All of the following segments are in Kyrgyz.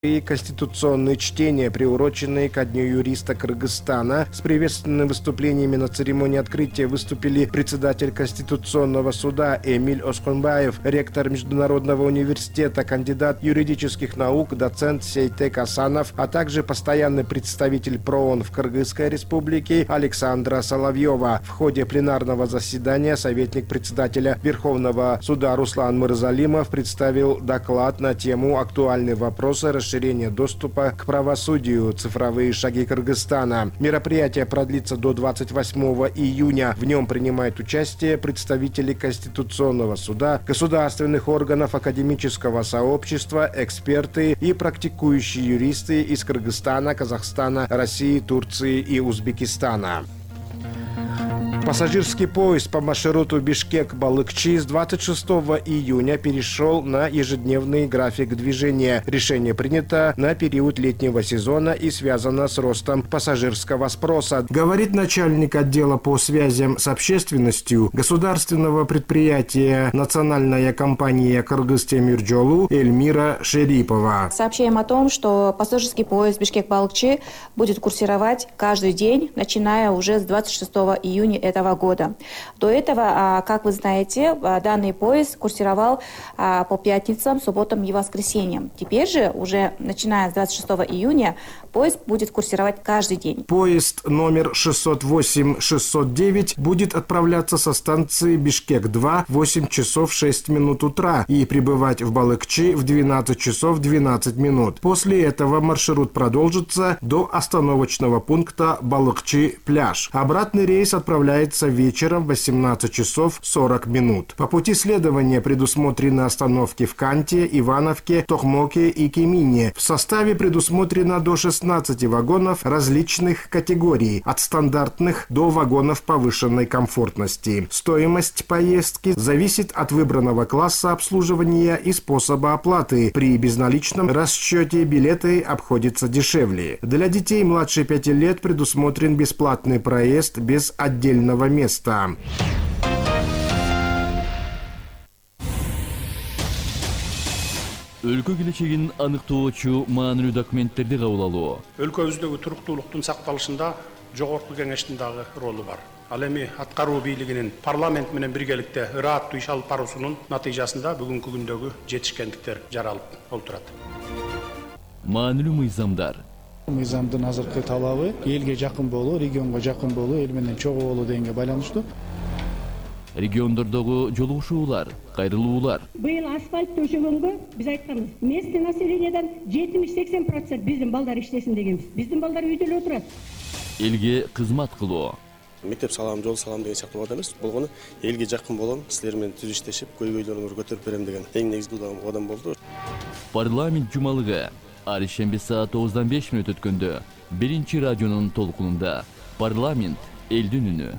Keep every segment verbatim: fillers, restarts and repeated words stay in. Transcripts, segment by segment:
И конституционные чтения, приуроченные ко Дню юриста Кыргызстана. С приветственными выступлениями на церемонии открытия выступили председатель Конституционного суда Эмиль Осконбаев, ректор Международного университета, кандидат юридических наук, доцент Сейтек Асанов, а также постоянный представитель ПРООН в Кыргызской республике Александра Соловьева. В ходе пленарного заседания советник председателя Верховного суда Руслан Мырзалимов представил доклад на тему «Актуальные вопросы расширения расширение доступа к правосудию. Цифровые шаги Кыргызстана». Мероприятие продлится до двадцать восьмого июня. В нем принимают участие представители Конституционного суда, государственных органов, академического сообщества, эксперты и практикующие юристы из Кыргызстана, Казахстана, России, Турции и Узбекистана. Пассажирский поезд по маршруту Бишкек-Балыкчи с двадцать шестого июня перешел на ежедневный график движения. Решение принято на период летнего сезона и связано с ростом пассажирского спроса, говорит начальник отдела по связям с общественностью государственного предприятия «Национальная компания Кыргызтемиржолу» Эльмира Шерипова. Сообщаем о том, что пассажирский поезд Бишкек-Балыкчи будет курсировать каждый день, начиная уже с двадцать шестого июня этого года. До этого, как вы знаете, данный поезд курсировал по пятницам, субботам и воскресеньям. Теперь же, уже начиная с двадцать шестого июня, поезд будет курсировать каждый день. Поезд номер шестьсот восемь шестьсот девять будет отправляться со станции Бишкек-два в восемь часов шесть минут утра и прибывать в Балыкчи в двенадцать часов двенадцать минут. После этого маршрут продолжится до остановочного пункта Балыкчи-пляж. Обратный рейс отправляется вечером в восемнадцать часов сорок минут. По пути следования предусмотрены остановки в Канте, Ивановке, Тохмоке и Кемине. В составе предусмотрено до шестнадцати вагонов различных категорий, от стандартных до вагонов повышенной комфортности. Стоимость поездки зависит от выбранного класса обслуживания и способа оплаты. При безналичном расчете билеты обходятся дешевле. Для детей младше пяти лет предусмотрен бесплатный проезд без отдельного места. Өлкө келечегин аныктоочу маанилүү документтерди кабыл алуу. Өлкөбүздөгү туруктуулуктун сакталышында жогорку кеңештин дагы ролу бар. Ал эми аткаруу бийлигинин парламент менен биргеликте ырааттуу иш алып баруусунун натыйжасында бүгүнкү күндөгү жетишкендиктер жаралып олтурат. Маанилүү мыйзамдар. Мыйзамдын азыркы талабы элге жакын болуу, регионго жакын болуу, эл менен чогуу болуу дегенге байланыштуу. Региондордогу жолугушуулар, кайрылуулар. Быйыл асфальт төшөгөнгө биз айтканбыз. Местный населениядан жетимиш сексен процент биздин балдар иштесин дегенбиз. Биздин балдар үйдө эле отурат. Элге кызмат кылуу. Мектеп салам, жол салам деген сыяктуу вада эмес. Болгону элге жакын болом, силер менен түз иштешип, көйгөйлөрүңөрдү көтөрүп берем деген эң негизги кадам болду. Парламент жумалыгы ар ишемби саат тогуздан беш мүнөт өткөндө биринчи радионун толкунунда парламент элдин үнү.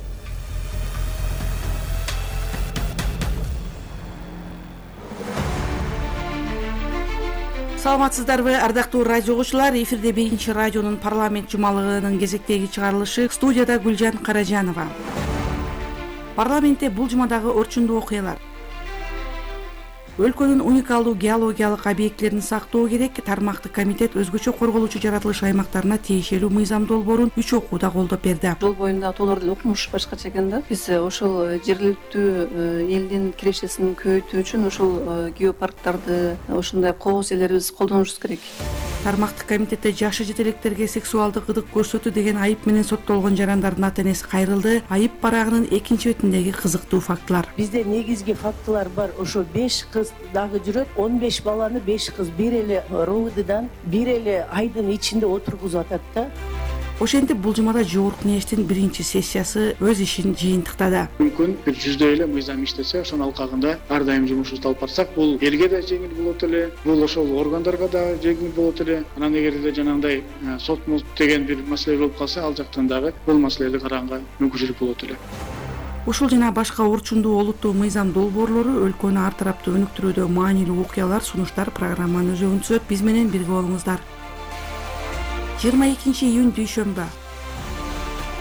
Саламатсыздарбы, ардактуу радио угуучулар, эфирде биринчи радионун парламент жумалыгынын кезектеги чыгарылышы, студияда Гүлжан Каражанова. Парламентте бул жумадагы орчундуу окуялар. Өлкөнүн уникалдуу геологиялык объектилерин сактоо керек. Тармактык комитет өзгөчө корголуучу жаратылыш аймактарына тиешелүү мыйзам долбоорун үч окууда колдоп берди. Жол боюнда тоолордун окумуш башкача экен да. Биз ошол жергиликтүү элдин кирешесин көбөйтүү үчүн ошол геопарктарды, ошондой кооз элерибиз колдонушубуз керек. Тармактык комитетте жашы жетелектерге сексуалдык ырдык көрсөтүү деген айып менен соттолгон жарандардын ата-энеси кайрылды. Айып барагынын экинчи бетиндеги кызыктуу фактылар. Бизде негизги фактылар бар. Ошо беш кыз дагы жүрөт. он беш баланы беш кыз бир эле ровдыдан, бир эле айдын ичинде отургузуп атат да. Ошентип бул жумада жогорку кеңештин биринчи сессиясы өз ишин жыйынтыктады. Мүмкүн бир жүздөй эле мыйзам иштесе, ошонун алкагында ар дайым жумушубузду алып барсак, бул элге да жеңил болот эле, бул ошол органдарга да жеңил болот эле. Анан эгерде жанагындай сот мот деген бир маселе болуп калса, ал жактан дагы бул маселени караганга мүмкүнчүлүк болот эле. Ушул жана башка орчундуу олуттуу мыйзам долбоорлору өлкөнү ар тараптуу өнүктүрүүдө маанилүү окуялар, сунуштар программанын өзөгүн түзөт. Биз менен бирге болуңуздар. жыйырма экинчи июнь дүйшөмбү.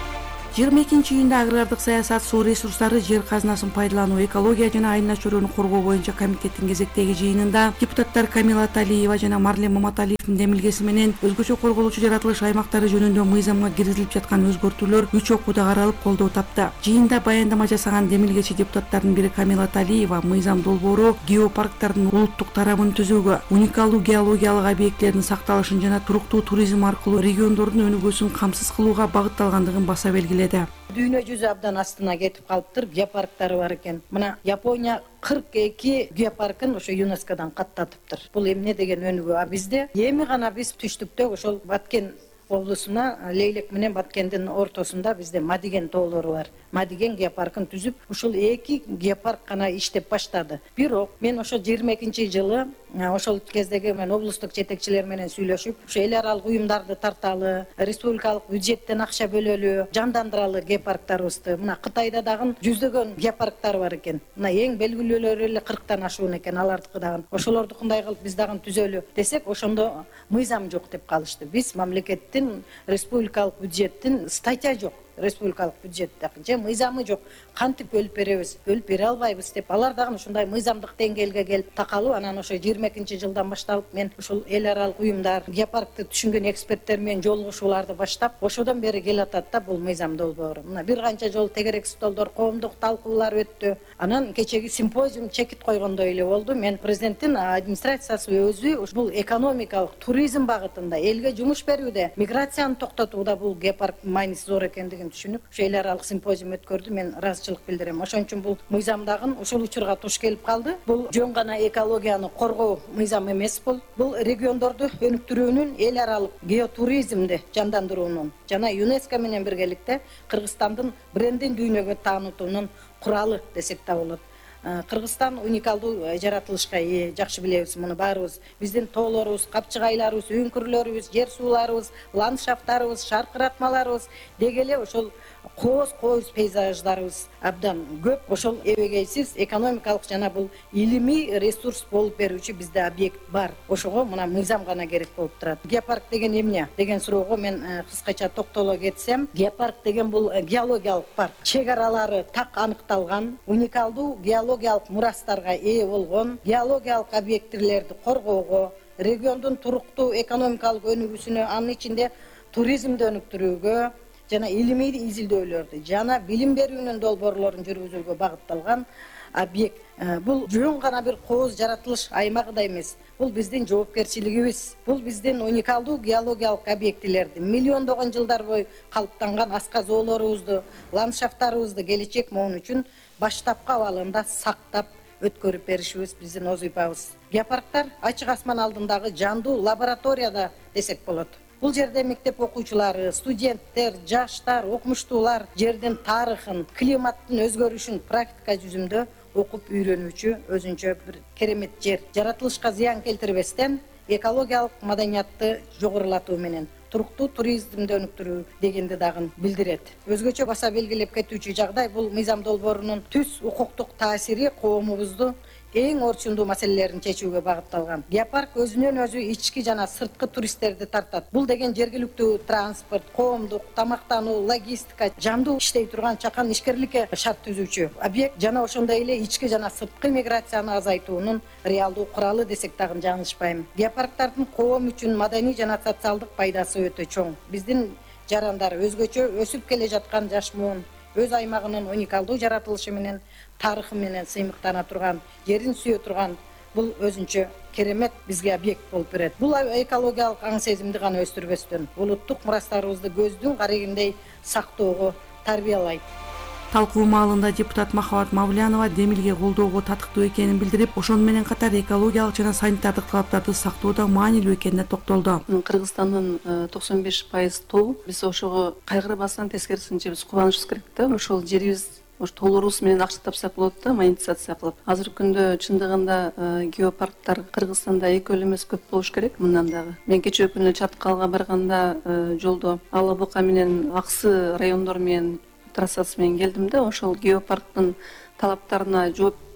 жыйырма экинчи июнда агрардык саясат, суу ресурстары, жер казынасын пайдалануу, экология жана айылына чөйрөнү коргоо боюнча комитеттин кезектеги жыйынында депутаттар Камила Талиева жана Марлен Маматалиевдин демилгеси менен өзгөчө корголуучу жаратылыш аймактары жөнүндө мыйзамга киргизилип жаткан өзгөртүүлөр үч окууда каралып колдоо тапты. Жыйында баяндама жасаган демилгечи депутаттардын бири Камила Талиева мыйзам долбоору геопарктардын улуттук тарабын түзүүгө, уникалдуу геологиялык объектилердин сакталышын жана туруктуу туризм аркылуу региондордун өнүгүүсүн камсыз кылууга багытталгандыгын баса белгиледи. Дүйнө жүзү абдан астына кетип калыптыр, геопарктары бар экен. Мына Япония кырк эки геопаркын ошо ЮНЕСКОдан каттатыптыр. Бул эмне деген өнүгүү? А бизде эми гана биз түштүктө ошол Баткен облусуна Лейлек менен Баткендин ортосунда бизде Мадиген тоолору бар. Мадиген геопаркын түзүп, ушул эки геопарк гана иштеп баштады. Бирок мен ошо жыйырма экинчи жылы ошол кездеги мен облустук жетекчилер менен сүйлөшүп, ошо эл аралык уюмдарды тарталы, республикалык бюджеттен акча бөлөлү, жандандыралы геопарктарыбызды. Мына Кытайда дагы жүздөгөн геопарктар бар экен. Мына эң белгилүүлөрү эле кырктан ашуун экен алардыкы дагы. Ошолордукундай кылып биз дагы түзөлү десек, ошондо мыйзам жок деп калышты. Биз мамлекеттин республикалык бюджеттин статья жок. Республикалык бюджетте же мыйзамы жок, кантип бөлүп беребиз, бөлүп бере албайбыз деп алар дагы ушундай мыйзамдык деңгээлге келип такалуу. Анан ошо жыйырма экинчи жылдан башталып мен ушул эл аралык уюмдар, геопаркты түшүнгөн эксперттер менен жолугушууларды баштап, ошодон бери келатат да бул мыйзам долбоору. Мына бир канча жолу тегерек столдор, коомдук талкуулар өттү. Анан кечеги симпозиум чекит койгондой эле болду. Мен президенттин администрациясы өзү бул экономикалык туризм багытында элге жумуш берүүдө, миграцияны токтотууда бул геопарк мааниси зор экендигин түшүнүп, ошо эл аралык симпозиум өткөрдү. Мен ыраазычылык билдирем. Ошон үчүн бул мыйзамдагы ушул учурга туш келип калды. Бул жөн гана экологияны коргоо мыйзам эмес бул. Бул региондорду өнүктүрүүнүн, эл аралык геотуризмди жандандыруунун жана ЮНЕСКО менен биргеликте Кыргызстандын брендин дүйнөгө таанытуунун куралы десек да болот. Кыргызстан уникалдуу жаратылышка ээ, жакшы билебиз муну баарыбыз. Биздин тоолорубуз, капчыгайларыбыз, үңкүрлөрүбүз, жер сууларыбыз, ландшафттарыбыз, шаркыратмаларыбыз деги эле ошол кооз кооз пейзаждарыбыз абдан көп. Ошол эбегейсиз экономикалык жана бул илимий ресурс болуп берүүчү бизде объект бар. Ошого мына мыйзам гана керек болуп турат. Геопарк деген эмне деген суроого мен кыскача токтоло кетсем, геопарк деген бул геологиялык парк. Чек аралары так аныкталган, уникалдуу геологиялык мурастарга ээ болгон, геологиялык объектилерди коргоого, региондун туруктуу экономикалык өнүгүүсүнө, анын ичинде туризмди өнүктүрүүгө жана илимий изилдөөлөрдү жана билим берүүнүн долбоорлорун жүргүзүүгө багытталган объект. Бул жөн гана бир кооз жаратылыш аймагы да эмес. Бул биздин жоопкерчилигибиз. Бул биздин уникалдуу геологиялык объектилерди, миллиондогон жылдар бою калыптанган асказоолорубузду, ландшафттарыбызды келечек моун үчүн баштапкы абалында сактап өткөрүп беришибиз биздин озуйбабыз. Геопарктар ачык асман алдындагы жандуу лабораторияда десек болот. Бул жерде мектеп окуучулары, студенттер, жаштар, окумуштуулар жердин тарыхын, климаттын өзгөрүшүн практика жүзүндө окуп үйрөнүүчү өзүнчө бир керемет жер. Жаратылышка зыян келтирбестен экологиялык маданиятты жогорулатуу менен туруктуу туризмди өнүктүрүү дегенди дагы билдирет. Өзгөчө баса белгилеп кетүүчү жагдай бул мыйзам долбоорунун түз укуктук таасири коомубузду эң орчундуу маселелерин чечүүгө багытталган. Геопарк өзүнөн өзү ички жана сырткы туристтерди тартат. Бул деген жергиликтүү транспорт, коомдук, тамактануу, логистика, жандуу иштей турган чакан ишкерликке шарт түзүүчү объект жана ошондой эле ички жана сырткы миграцияны азайтуунун реалдуу куралы десек дагы жаңылышпайм. Геопарктардын коом үчүн маданий жана социалдык пайдасы өтө чоң. Биздин жарандар өзгөчө өсүп келе жаткан жаш муун өз аймагынын уникалдуу жаратылышы менен, тарыхы менен сыймыктана турган, жерин сүйө турган бул өзүнчө керемет бизге объект болуп берет. Бул экологиялык аң сезимди гана өстүрбөстөн, улуттук мурастарыбызды көздүн карегиндей сактоого тарбиялайт. Талкуу маалында депутат Махабат Мавлянова демилге колдоого татыктуу экенин билдирип, ошону менен катар экологиялык жана санитардык талаптарды сактоодо маанилүү экенине токтолду. Кыргызстандын токсон беш пайыз тоо, биз ошого кайгырбастан тескерисинче биз кубанычыбыз керек да. Ошол жерибиз ош тоолорубуз менен акча тапсак болот да, монетизация кылып. Азыркы күндө чындыгында геопарктар Кыргызстанда экөө эле эмес, көп болуш керек мындан дагы. Мен кечээ күнү Чаткалга барганда жолдо Ала Бука менен Аксы райондору менен трассасы менен келдим да, ошол геопарктын талаптарына жооп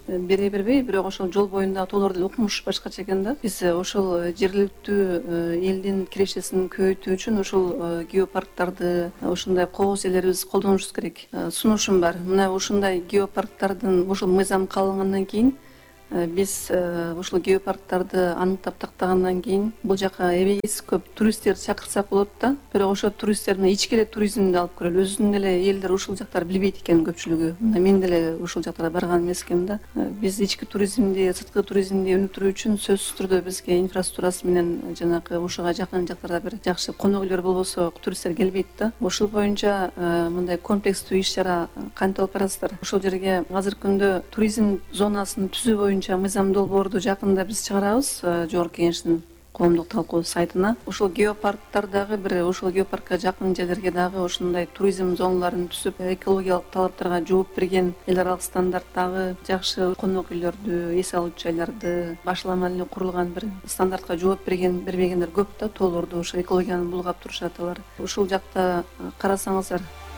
бере бербей, бирок ошол жол боюндагы тоолор деле укмуш башкача экен да. Биз ошол жергиликтүү элдин кирешесин көбөйтүү үчүн ошол геопарктарды, ушундай кооз жерлерибизди колдонушубуз керек. Сунушум бар. Мына ушундай геопарктардын ошол мыйзам кабылгандан кийин биз ушул геопарктарды аныктап тактагандан кийин бул жака эбегис көп туристтерди чакырсак болот да. Бирок ошол туристтердин ички эле туризмди алып көрөлү. Өзүнүн деле элдер ушул жактарды билбейт экен көпчүлүгү. Мен деле ушул жактарга барган эмес экенмин да. Биз ички туризмди, сырткы туризмди өнүктүрүү үчүн сөзсүз түрдө бизге инфраструктурасы менен жанагы ушуга жакын жактарда бир жакшы конок үйлөр болбосо туристтер келбейт да. Ошол боюнча мындай комплекстүү иш чара кантип алып барасыздар? Ошол жерге азыркы күндө туризм зонасын түзүү боюнча мыйзам долбоорду жакында биз чыгарабыз Жогорку Кеңештин коомдук талкуу сайтына. Ошол геопарктар дагы бир ошол геопаркка жакын жерлерге дагы ошондой туризм зоналарын түзүп, экологиялык талаптарга жооп берген эл аралык стандарттагы жакшы конок үйлөрдү, эс алуучу жайларды, башлама эле курулган бир стандартка жооп берген бербегендер көп да, тоолорду ошо экологияны булгап турушат алар. Ушул жакта карасаңыздар.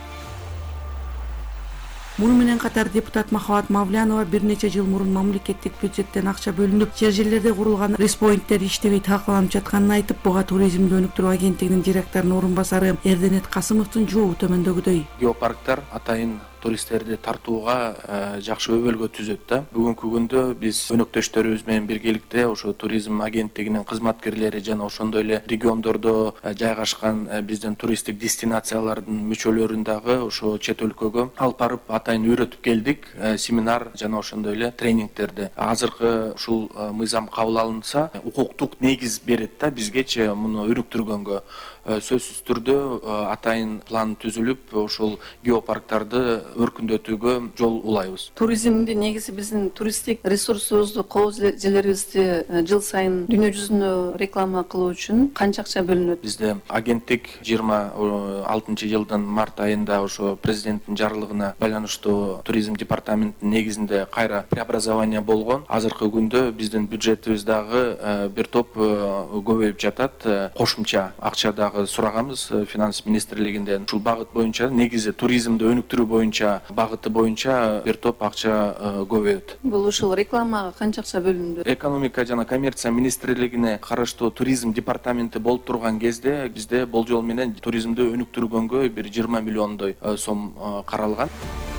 Муну менен катар депутат Махабат Мавлянова бир нече жыл мурун мамлекеттик бюджеттен акча бөлүнүп, жер жерлерде курулган респоинттер иштебей талкаланып жатканын айтып, буга туризмди өнүктүрүү агенттигинин директорунун орун басары Эрденет Касымовдун жообу төмөндөгүдөй. Геопарктар атайын туристтерди тартууга жакшы өбөлгө түзөт да. Бүгүнкү күндө биз өнөктөштөрүбүз менен биргеликте ошо туризм агенттигинин кызматкерлери жана ошондой эле региондордо жайгашкан биздин туристтик дестинациялардын мүчөлөрүн дагы ошо чет өлкөгө алып барып атайын үйрөтүп келдик. Семинар жана ошондой эле тренингтерди. Азыркы ушул мыйзам кабыл алынса, укуктук негиз берет да бизгечи муну өнүктүргөнгө. Сөзсүз түрдө атайын план түзүлүп, ошол геопарктарды өркүндөтүүгө жол улайбыз. Туризмди негизи биздин туристтик ресурсубузду, кооз жерлерибизди жыл сайын дүйнө жүзүнө реклама кылуу үчүн канча акча бөлүнөт? Бизде агенттик жыйырма алтынчы жылдын март айында ошо президенттин жарлыгына байланыштуу туризм департаментинин негизинде кайра преобразование болгон. Азыркы күндө биздин бюджетибиз дагы бир топ көбөйүп жатат. Кошумча акча дагы сураганбыз финанс министрлигинден. Ушул багыт боюнча негизи туризмди өнүктүрүү боюнча багыты боюнча бир топ акча көбөйөт. Бул ушул рекламага канча акча бөлүндү? Экономика жана коммерция министрлигине караштуу туризм департаменти болуп турган кезде бизде болжол менен туризмди өнүктүргөнгө бир жыйырма миллиондой сом каралган.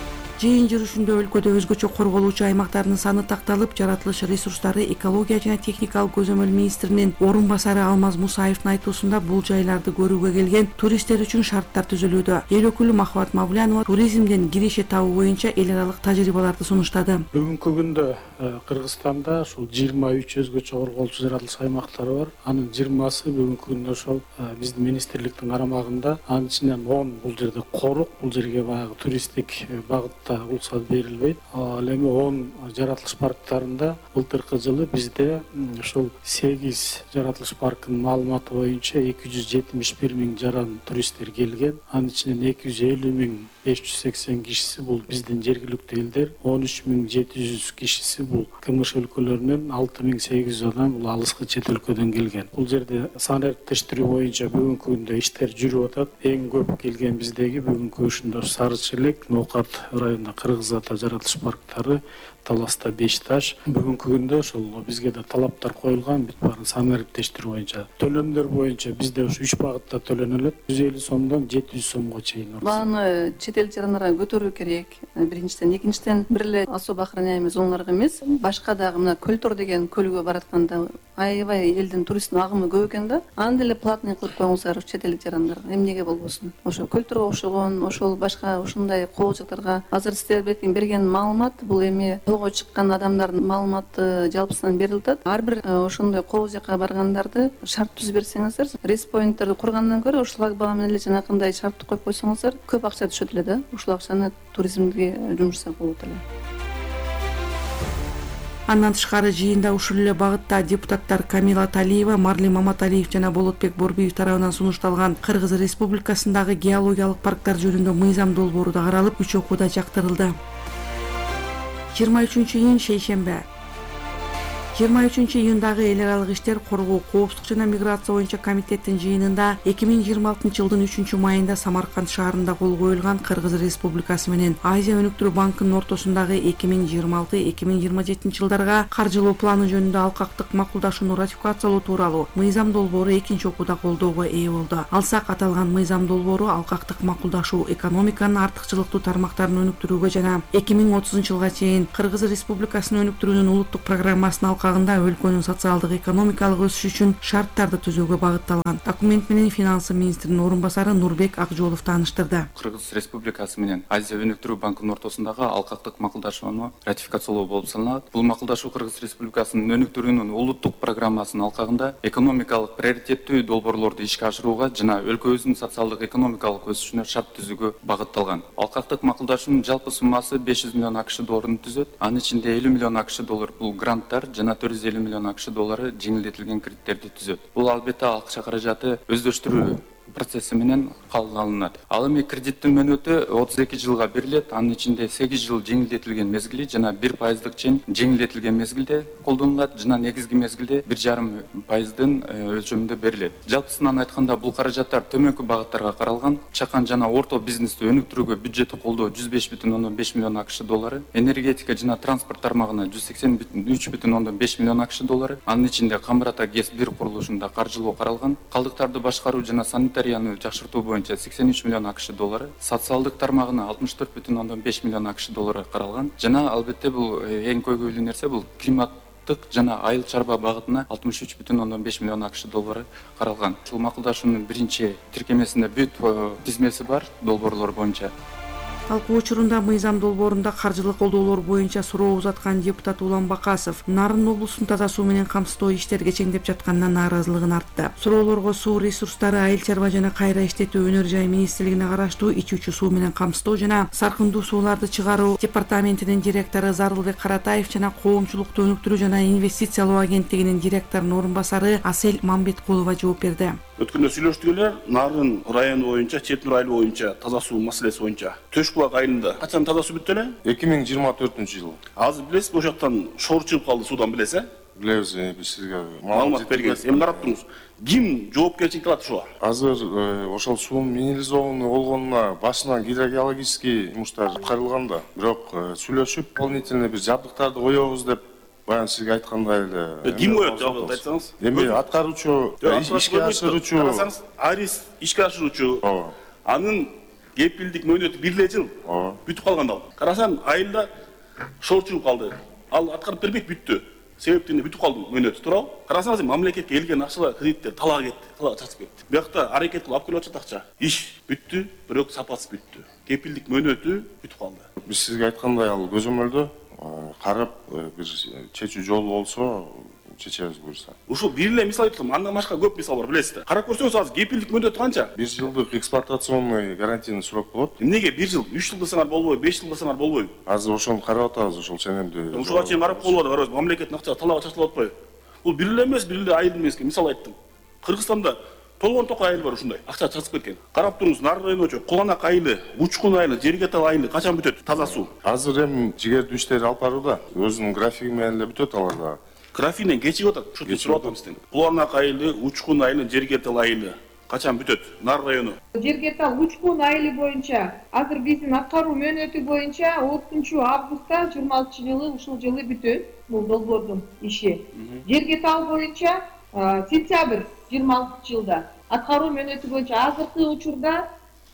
Жыйын жүрүшүндө өлкөдө өзгөчө корголуучу аймактардын саны такталып, жаратылыш ресурстары, экология жана техникалык көзөмөл министринин орун басары Алмаз Мусаевдин айтуусунда бул жайларды көрүүгө келген туристтер үчүн шарттар түзүлүүдө. Эл өкүлү Махабат Мавлянова туризмден киреше табуу боюнча эл аралык тажрыйбаларды сунуштады. Бүгүнкү күндө Кыргызстанда ушул жыйырма үч өзгөчө корголчу жаратылыш аймактары бар. Анын жыйырмасы бүгүнкү күндө ошол биздин министрликтин карамагында. Анын ичинен он бул жерде корук, бул жерге баягы туристтик багыт уруксат берилбейт. Ал эми он жаратылыш парктарында былтыркы жылы бизде ушул сегиз жаратылыш паркынын маалыматы боюнча эки жүз жетимиш бир миң жаран туристтер келген. Анын ичинен эки жүз элүү миң беш жүз сексен кишиси бул биздин жергиликтүү элдер, он үч миң жети жүз кишиси бул КМШ өлкөлөрүнөн, алты миң сегиз жүздөөн бул алыскы чет өлкөдөн келген. Бул жерде санариптештирүү боюнча бүгүнкү күндө иштер жүрүп атат. Эң көп келген биздеги бүгүнкү ушунда Сары Челек, Ноокат районунда Кыргыз Ата жаратылыш парктары, Таласта беш таш. Бүгүнкү күндө ошол бизге да талаптар коюлган, бүт баарын санариптештирүү боюнча. Төлөмдөр боюнча бизде ушу үч багытта төлөнөлөт. жүз элүү сомдон жети жүз сомго чейин. Бааны чет эл жарандарга көтөрүү керек. Биринчиден, экинчиден бир эле особо охраняемый зоналарга эмес, башка дагы мына Көлтөр деген көлгө баратканда аябай элдин туристтин агымы көп экен да. Аны деле платный кылып коюңуздар чет элдик жарандарга. Эмнеге болбосун? Ошо Көлтөргө окшогон, ошол башка ушундай кооз жактарга азыр сиздер берген маалымат бул эми тоого чыккан адамдардын маалыматы жалпысынан берилип атат. Ар бир ошондой кооз жакка баргандарды шарт түзүп берсеңиздер, респоинттерди кургандан көрө ушул агба менен эле жанакындай шартты коюп койсоңуздар, көп акча түшөт эле да. Ушул акчаны туризмге жумшасак болот эле. Андан тышкары жыйында ушул эле багытта депутаттар Камила Талиева, Марлен Маматалиев жана Болотбек Борбиев тарабынан сунушталган Кыргыз Республикасындагы геологиялык парктар жөнүндө мыйзам долбоору да каралып, үч окууда жактырылды. жыйырма үчүнчү июнь шейшембе. жыйырма үчүнчү июндагы эл аралык иштер коргоо, коопсуздук жана миграция боюнча комитеттин жыйынында эки миң жыйырма алтынчы жылдын үчүнчү майында Самарканд шаарында кол коюлган Кыргыз Республикасы менен Азия өнүктүрүү банкынын ортосундагы эки миң жыйырма алты эки миң жыйырма жетинчи жылдарга каржылоо планы жөнүндө алкактык макулдашууну ратификациялоо тууралуу мыйзам долбоору экинчи окууда колдоого ээ болду. Алсак аталган мыйзам долбоору алкактык макулдашуу экономиканын артыкчылыктуу тармактарын өнүктүрүүгө жана эки миң отузунчу жылга чейин Кыргыз Республикасын өнүктүрүүнүн улуттук программасынын алкагында өлкөнүн социалдык экономикалык өсүшү үчүн шарттарды түзүүгө багытталган. Документ менен финансы министринин орун басары Нурбек Акжолов тааныштырды. Кыргыз Республикасы менен Азия өнүктүрүү банкынын ортосундагы алкактык макулдашууну ратификациялоо болуп саналат. Бул макулдашуу Кыргыз Республикасынын өнүктүрүүнүн улуттук программасынын алкагында экономикалык приоритеттүү долбоорлорду ишке ашырууга жана өлкөбүздүн социалдык экономикалык өсүшүнө шарт түзүүгө багытталган. Алкактык макулдашуунун жалпы суммасы беш жүз миллион акш долларын түзөт. Анын ичинде элүү миллион акш доллар бул гранттар жана төрт жүз элүү миллион акш доллары жеңилдетилген кредиттерди түзөт. Бул албетте акча каражаты өздөштүрүү процесси менен кабыл алынат. Ал эми кредиттин мөөнөтү отуз эки жылга берилет. Анын ичинде сегиз жыл жеңилдетилген мезгили жана бир пайыздык чен жеңилдетилген мезгилде колдонулат жана негизги мезгилде бир жарым пайыздын өлчөмүндө берилет. Жалпысынан айтканда бул каражаттар төмөнкү багыттарга каралган. Чакан жана орто бизнести өнүктүрүүгө бюджеттик колдоо жүз беш бүтүн ондон беш миллион акш доллары, энергетика жана транспорт тармагына жүз сексен үч бүтүн ондон беш миллион акш доллары, анын ичинде Камбар-Ата ГЭС бир курулушунда каржылоо каралган. Калдыктарды башкаруу жана санитарияны жакшыртуу боюнча сексен үч миллион акш доллары, социалдык тармагына алтымыш төрт бүтүн ондон беш миллион акш доллары каралган. Жана албетте бул эң көйгөйлүү нерсе бул климат жана айыл чарба багытына алтымыш үч бүтүн ондон беш миллион акш доллары каралган. Ушул макулдашуунун биринчи тиркемесинде бүт тизмеси бар долбоорлор боюнча. Талкуу учурунда мыйзам долбоорунда каржылык колдоолор боюнча суроо узаткан депутат Улан Бакасов Нарын облусун таза суу менен камсыздоо иштер кечеңдеп жатканына нааразылыгын артты. Суроолорго суу ресурстары, айыл чарба жана кайра иштетүү өнөр жай министрлигине караштуу ичүүчү суу менен камсыздоо жана саркындуу сууларды чыгаруу департаментинин директору Зарылбек Каратаев жана коомчулукту өнүктүрүү жана инвестициялоо агенттигинин директорунун орун басары Асель Мамбеткулова жооп берди. Өткөндө сүйлөштүк эле Нарын району боюнча, Четнур айылы боюнча таза суу маселеси боюнча. Төшкулак айылында качан таза суу бүттү эле? эки миң жыйырма төртүнчү жыл. Азыр билесиз, ошол жактан шоор чыгып калды суудан, билесиз? Билебиз, биз сизге маалымат бергенбиз. Эми карап туруңуз. Ким жоопкерчиликти алат ушуга? Азыр ошол суунун минерализованный болгонуна башынан гидрогеологический жумуштар аткарылган да. Бирок сүйлөшүп, дополнительный бир жабдыктарды коебуз деп баягы сизге айткандай эле. Ким коет жабдыкты айтсаңыз? Эми аткаруучу, ишке ашыруучу. Карасаңыз, Арис ишке ашыруучу. Ооба. Анын кепилдик мөөнөтү бир эле жыл. Ооба. Бүтүп калган да. Карасаң, айылда шоор чыгып калды. Ал аткарып бербейт, бүттү. Себептен бүтүп калды мөөнөтү, туурабы? Карасаңыз, мамлекетке келген акчалар, кредиттер талаа кетти, талаа чачып кетти. Биякта аракет кылып алып келип атышат акча. Иш бүттү, бирок сапасы бүттү. Кепилдик мөөнөтү бүтүп калды. Биз сизге айткандай ал көзөмөлдө карап бир чечүү жолу болсо чечебиз буюрса. Ушул бир эле мисал айттым, андан башка көп мисал бар, билесиз да. Карап көрсөңүз, азыр кепилдик мөөнөтү канча? бир жылдык эксплуатационный гарантийный срок болот. Эмнеге бир жыл, үч жыл десеңер болбойбу, беш жыл десеңер болбойбу? Азыр ошону карап атабыз, ошол ченемди. Ушуга чейин карап болуп атат, карабыз, мамлекеттин акчасы талаага чачылып атпайбы? Бул бир эле эмес, бир эле айыл эмеске мисал айттым. Кыргызстанда толгон токой айыл бар ушундай. Акча чачып кеткен. Карап туруңуз, Нарын районучу Куланак айылы, Учкун айылы, Жергетал айылы качан бүтөт таза суу? Азыр эми жигердүү иштери алып барууда. Өзүнүн графиги менен эле бүтөт аларда. Графигинен кечигип атат. Ушул сурап атам сизден. Куланак айылы, Учкун айылы, Жергетал айылы качан бүтөт? Нарын району. Жергетал Учкун айылы боюнча азыр биздин аткаруу мөөнөтү боюнча отузунчу августта жыйырма алтынчы жылы ушул жылы бүтөт бул долбоордун иши. Жергетал боюнча сентябрь жыйырма алтынчы жылда аткаруу мөөнөтү боюнча азыркы учурда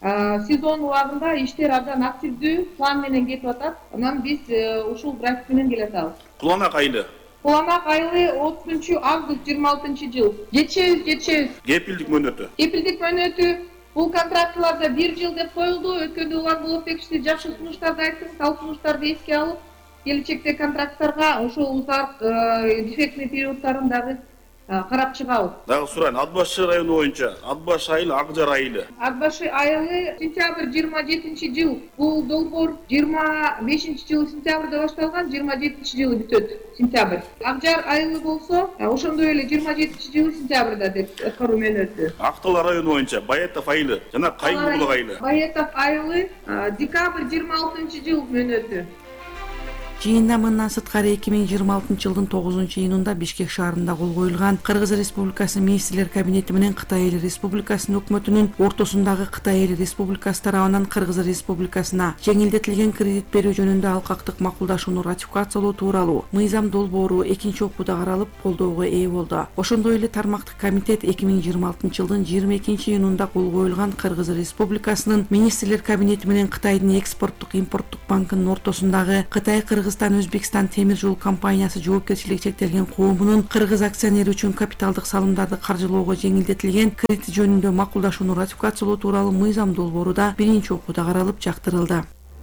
сезон убагында иштер абдан активдүү план менен кетип атат. Анан биз ушул график менен келатабыз. Куланак айылы. Куланак айылы отузунчу август жыйырма алтынчы жыл. Жетишебиз, жетишебиз. Кепилдик мөөнөтү. Кепилдик мөөнөтү бул контрактларда бир жыл деп коюлду. Өткөндө Улан Болотбекович жакшы сунуштарды айтты. Ал сунуштарды эске алып, келечекте контракттарга ошол узак дефектный периоддарын дагы карап чыгабыз. Дагы сурайын, Ат башы району боюнча, Ат башы айылы, Ак Жар айылы. Ат башы айылы сентябрь жыйырма жетинчи жыл. Бул долбоор жыйырма бешинчи жылы сентябрда башталган, жыйырма жетинчи жылы бүтөт. Сентябрь. Ак Жар айылы болсо, ошондой эле жыйырма жетинчи жылы сентябрда деп аткаруу мөөнөтү. Актала району боюнча Баетов айылы жана Кайынбулак айылы. Баетов айылы декабрь жыйырма алтынчы жыл мөөнөтү. Жыйында мындан сырткары эки миң жыйырма алтынчы жылдын тогузунчу июнунда Бишкек шаарында кол коюлган Кыргыз Республикасы Министрлер Кабинети менен Кытай Эл Республикасынын өкмөтүнүн ортосундагы Кытай Эл Республикасы тарабынан Кыргыз Республикасына жеңилдетилген кредит берүү жөнүндө алкактык макулдашууну ратификациялоо тууралуу мыйзам долбоору экинчи окууда каралып колдоого ээ болду. Ошондой эле тармактык комитет эки миң жыйырма алтынчы жылдын жыйырма экинчи июнунда кол коюлган Кыргыз Республикасынын Министрлер Кабинети менен Кытайдын экспорттук импорттук банкынын ортосундагы Кытай Кыргызстан Өзбекстан темир жол компаниясы жоопкерчилиги чектелген коомунун Кыргыз акционери үчүн капиталдык салымдарды каржылоого жеңилдетилген кредит жөнүндө макулдашууну ратификациялоо тууралуу мыйзам долбоору да биринчи окууда каралып жактырылды.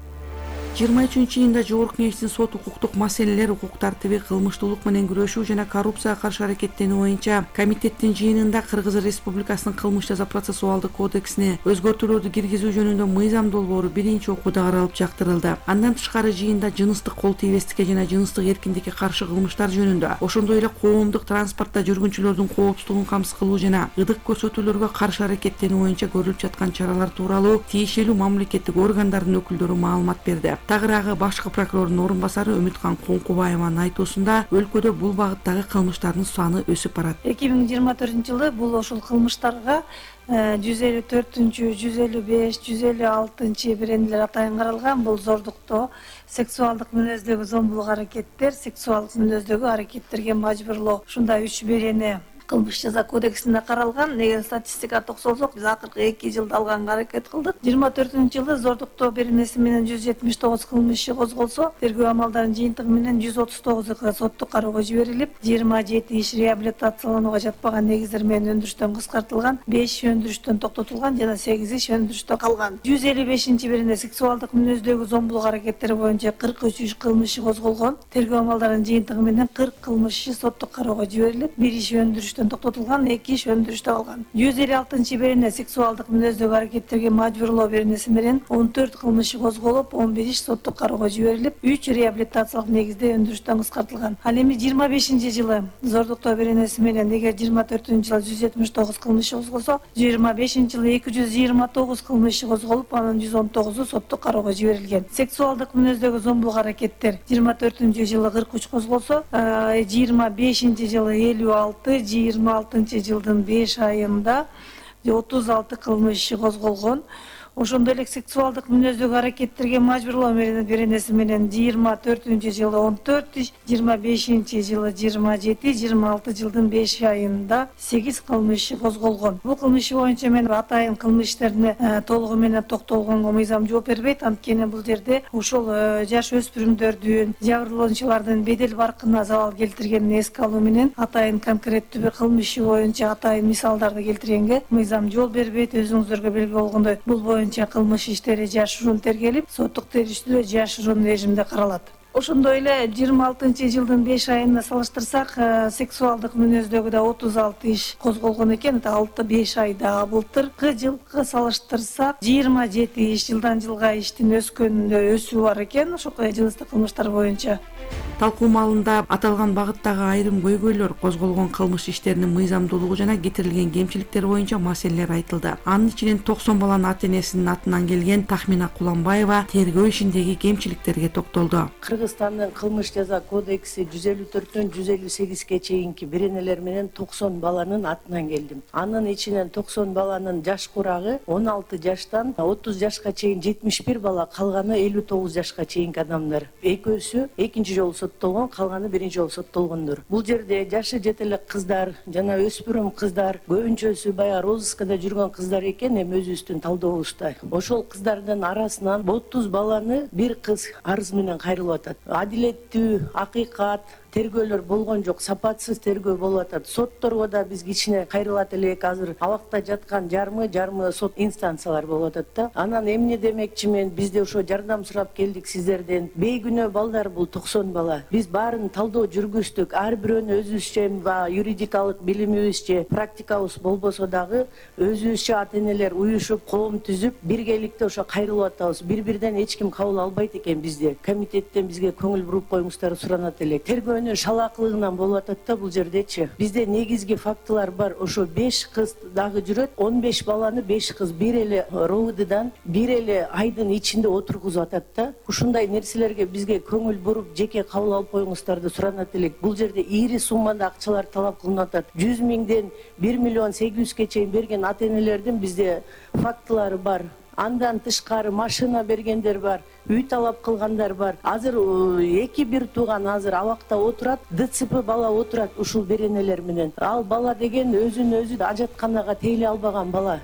жыйырма үчүнчү июнда Жогорку Кеңештин сот укуктук маселелер, укук тартиби, кылмыштуулук менен күрөшүү жана коррупцияга каршы аракеттенүү боюнча комитеттин жыйынында Кыргыз Республикасынын кылмыш жаза процессуалдык кодексине өзгөртүүлөрдү киргизүү жөнүндө мыйзам долбоору биринчи окууда каралып жактырылды. Андан тышкары жыйында жыныстык кол тийбестикке жана жыныстык эркиндикке каршы кылмыштар жөнүндө, ошондой эле коомдук транспортто жүргүнчүлөрдүн коопсуздугун камсыз кылуу жана ыдык көрсөтүүлөргө каршы аракеттенүү боюнча көрүлүп жаткан чаралар тууралуу тиешелүү мамлекеттик органдардын өкүлдөрү маалымат берди. Тагыраагы башкы прокурордун орун басары Үмүткан Коңкубаеванын айтуусунда өлкөдө бул багыттагы кылмыштардын саны өсүп барат. эки миң жыйырма төртүнчү жылы бул ошол кылмыштарга жүз элүү төртүнчү, жүз элүү беш, жүз элүү алтынчы беренелер атайын каралган. Бул зордуктоо, сексуалдык мүнөздөгү зомбулук аракеттер, сексуалдык мүнөздөгү аракеттерге мажбурлоо. Ушундай үч берене кылмыш жаза кодексинде каралган. Эгер статистикага токсолсок, биз акыркы эки жылда алганга аракет кылдык. жыйырма төртүнчү жылы зордуктоо беренеси менен жүз жетимиш тогуз кылмыш иши козголсо, тергөө амалдарынын жыйынтыгы менен жүз отуз тогузу соттук кароого жиберилип, жыйырма жети иш реабилитациялоонууга жатпаган негиздер менен өндүрүштөн кыскартылган, беш өндүрүштөн токтотулган жана сегиз иш өндүрүштө калган. жүз элүү бешинчи берене сексуалдык мүнөздөгү зомбулук аракеттери боюнча кырк үч иш кылмыш иши козголгон. Тергөө амалдарынын жыйынтыгы менен кырк кылмыш иши соттук кароого жиберилип, бир иш өндүрүштөн токтотулган, эки иш өндүрүштө калган. жүз элүү алтынчы берене сексуалдык мүнөздөгү аракеттерге мажбурлоо беренеси менен он төрт кылмыш иши козголуп, он бир иш соттук кароого жиберилип, үч реабилитациялык негизде өндүрүштөн кыскартылган. Ал эми жыйырма бешинчи жылы зордуктоо беренеси менен эгер жыйырма төртүнчү жылы жүз жетимиш тогуз кылмыш иши козголсо, жыйырма бешинчи жылы эки жүз жыйырма тогуз кылмыш иши козголуп, анын жүз он тогузу соттук кароого жиберилген. Сексуалдык мүнөздөгү зомбулук аракеттер жыйырма төртүнчү жылы кырк үч козголсо, жыйырма бешинчи жылы элүү алты, жыйырма алтынчы жылдын беш айында отуз алты кылмыш иши козголгон. Ошондой эле сексуалдык мүнөздөгү аракеттерге мажбурлоо беренеси менен жыйырма төртүнчү жылы он төрт иш, жыйырма бешинчи жылы жыйырма жети, жыйырма алты жылдын беш айында сегиз кылмыш иши козголгон. Бул кылмыш иши боюнча мен атайын кылмыш иштерине толугу менен токтолгонго мыйзам жооп бербейт. Анткени бул жерде ушул жаш өспүрүмдөрдүн, жабырлануучулардын бедел баркына залал келтиргенин эске алуу менен атайын конкреттүү бир кылмыш иши боюнча атайын мисалдарды келтиргенге мыйзам жол бербейт. Өзүңүздөргө белгилүү болгондой, бул боюнча кылмыш иштери жашыруун тергелип, соттук териштирүү жашыруун режимде каралат. Ошондой эле жыйырма алтынчы жылдын беш айына салыштырсак, сексуалдык мүнөздөгү да отуз алты иш козголгон экен. Это алты беш айда. Былтыркы жылга салыштырсак, жыйырма жети иш, жылдан жылга иштин өскөнүндө өсүү бар экен ошол жыныстык кылмыштар боюнча. Талкуу маалында аталган багыттагы айрым көйгөйлөр, козголгон кылмыш иштеринин мыйзамдуулугу жана кетирилген кемчиликтер боюнча маселелер айтылды. Анын ичинен токсон баланын ата-энесинин атынан келген Тахмина Куланбаева тергөө ишиндеги кемчиликтерге токтолду. Кыргызстандын кылмыш жаза кодекси жүз элүү төрттөн жүз элүү сегизге чейинки беренелер менен токсон баланын атынан келдим. Анын ичинен токсон баланын жаш курагы он алты жаштан отуз жашка чейин жетимиш бир бала, калганы элүү тогуз жашка чейинки адамдар. Экөөсү экинчи жолу соттолгон, калганы биринчи жолу соттолгондор. Бул жерде жашы жете элек кыздар жана өспүрүм кыздар, көбүнчөсү баягы розыскада жүргөн кыздар экен, эми өзүбүздүн талдообузда. Ошол кыздардын арасынан отуз баланы бир кыз арыз менен кайрылып атат. Адилеттүү, акыйкат тергөөлөр болгон жок, сапатсыз тергөө болуп атат. Сотторго да биз кичине кайрылат элек, азыр абакта жаткан жармы жармы сот инстанциялар болуп атат да. Анан эмне демекчи мен, бизде ошо жардам сурап келдик сиздерден. Бейгүнөө балдар бул токсон бала. Биз баарын талдоо жүргүздүк. Ар бирөөнү өзүбүзчө юридикалык билимибизче, практикабыз болбосо дагы өзүбүзчө ата-энелер уюшуп, коом түзүп, биргеликте ошо кайрылып атабыз. Бири-бирден эч ким кабыл албайт экен бизде. Комитеттен бизге көңүл буруп коюңуздар суранат элек. Тергөө мөөнө шалаакылыгынан болуп атат да бул жердечи. Бизде негизги фактылар бар. Ошо беш кыз дагы жүрөт. он беш баланы беш кыз бир эле РОВДдан бир эле айдын ичинде отургузуп атат да. Ушундай нерселерге бизге көңүл буруп, жеке кабыл алып коюңуздарды суранат элек. Бул жерде ири суммада акчалар талап кылынып атат. жүз миңден бир миллион сегиз жүзгө чейин берген ата-энелердин бизде фактылары бар. Андан тышкары машина бергендер бар, үй талап кылгандар бар. Азыр эки бир тууган азыр абакта отурат, ДЦП бала отурат ушул беренелер менен. Ал бала деген өзүн өзү ажатканага тейле албаган бала.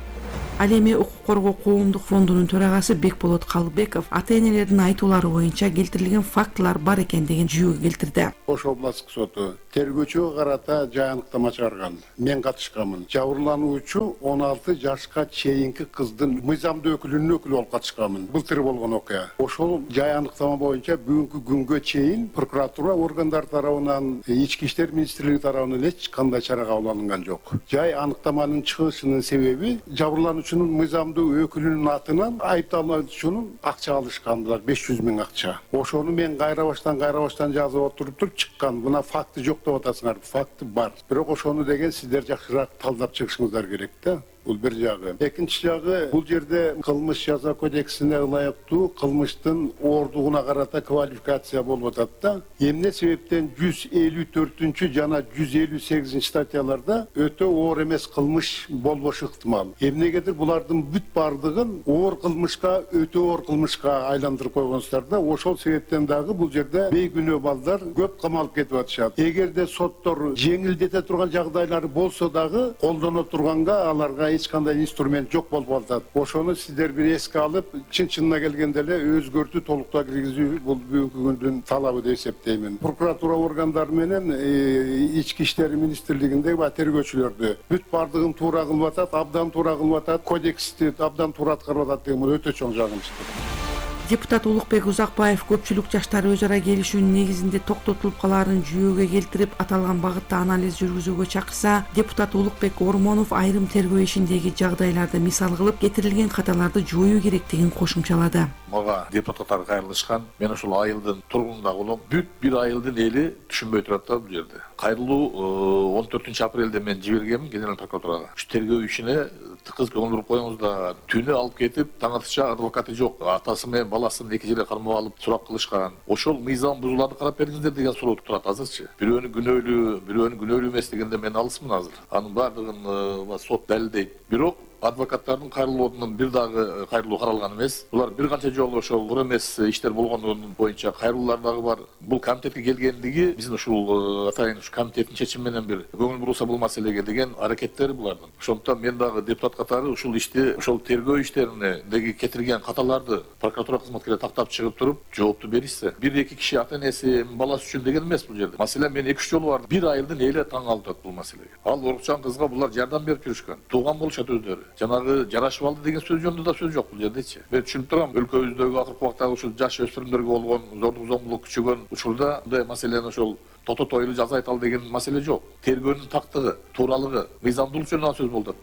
Ал эми укук коргоо коомдук фондунун төрагасы Бекболот Калыбеков ата-энелердин айтуулары боюнча келтирилген фактылар бар экендигин жүйөгө келтирди. Ош областык соту тергөөчүгө карата жай аныктама чыгарган. Мен катышканмын. Жабырлануучу он алты жашка чейинки кыздын мыйзамдуу өкүлүнүн өкүлү болуп катышканмын. Былтыр болгон окуя. Ошол жай аныктама боюнча бүгүнкү күнгө чейин прокуратура органдары тарабынан, ички иштер министрлиги тарабынан эч кандай чара кабыл алынган жок. Жай аныктаманын чыгышынын себеби жабырлануучунун мыйзамдуу өкүлүнүн атынан айыпталуучунун акча алышкандылар, беш жүз миң акча. Ошону мен кайра баштан кайра баштан жазып отуруп чыккан. Мына факты жок деп атасыңар. Факты бар. Бирок ошону деген сиздер жакшыраак талдап чыгышыңыздар керек да. Бул бир жагы. Экинчи жагы, бул жерде кылмыш жаза кодексине ылайыктуу кылмыштын оордугуна карата квалификация болуп атат да. Эмне себептен жүз элүү төртүнчү жана жүз элүү сегизинчи статьяларда өтө оор эмес кылмыш болбошу ыктымал. Эмнегедир булардын бүт бардыгын оор кылмышка, өтө оор кылмышка айландырып койгонсуздар да. Ошол себептен дагы бул жерде бейгүнөө балдар көп камалып кетип атышат. Эгерде соттор жеңилдете турган жагдайлары болсо дагы колдоно турганга аларга эч кандай инструмент жок болуп атат. Ошону сиздер бир эске алып, чын-чынына келгенде эле өзгөртүү толуктоо киргизүү бул бүгүнкү күндүн талабы деп эсептеймин. Прокуратура органдары менен ички иштер министрлигинде тергөөчүлөрдү бүт бардыгын туура кылып атат, абдан туура кылып атат, кодексти абдан туура аткарып атат деген өтө чоң жагымсыздык. Депутат Улукбек Узакбаев көпчүлүк жаштар өз ара келишүүнүн негизинде токтотулуп калаарын жүйөгө келтирип, аталган багытта анализ жүргүзүүгө чакырса, депутат Улукбек Ормонов айрым тергөө ишиндеги жагдайларды мисал кылып, кетирилген каталарды жоюу керектигин кошумчалады. Мага депутаттар кайрылышкан. Мен ошол айылдын тургунунда болом. Бүт бир айылдын эли түшүнбөй турат да бул жерде. Кайрылуу он төртүнчү апрелде мен жибергенмин генерал прокуратурага. Ушу тергөө ишине тыкыз көңүл коюңуздар. Түнү алып кетип, таңатыча адвокаты жок. Атасы менен баласын эки жерге кармап алып сурак кылышкан. Ошол мыйзам бузуларды карап бериңиздер деген суроо турат азырчы. Бирөөнү күнөөлүү, бирөөнү күнөөлүү эмес дегенде мен алысмын азыр. Анын баардыгын сот далилдейт. Бирок адвокаттардын кайрылуунун бир дагы кайрылуу каралган эмес. Булар бир канча жолу ошол оор эмес иштер болгондугунун боюнча кайрылуулар дагы бар. Бул комитетке келгендиги биздин ушул атайын ушу комитеттин чечими менен бир көңүл бурулса бул маселеге деген аракеттери булардын. Ошондуктан мен дагы депутат катары ушул ишти, ошол тергөө иштерине деги кетирген каталарды прокуратура кызматкерлери тактап чыгып туруп жоопту беришсе, бир эки киши ата-энеси баласы үчүн деген эмес бул жерде. Маселен мен эки үч жолу бардым. Бир айылдын эли таң калып атат бул маселеге. Ал урукчан кызга булар жардам берип жүрүшкөн. Тууган болушат өздөрү. Жанагы жарашып алды деген сөз жөнүндө да сөз жок бул жердечи. Мен түшүнүп турам, өлкөбүздөгү акыркы убактагы ушул жаш өспүрүмдөргө болгон зордук зомбулук күчөгөн учурда мындай маселени ошол тототойлуу жаза айталы деген маселе жок. Тергөөнүн тактыгы, тууралыгы, мыйзамдуулук жөнүндө сөз болду.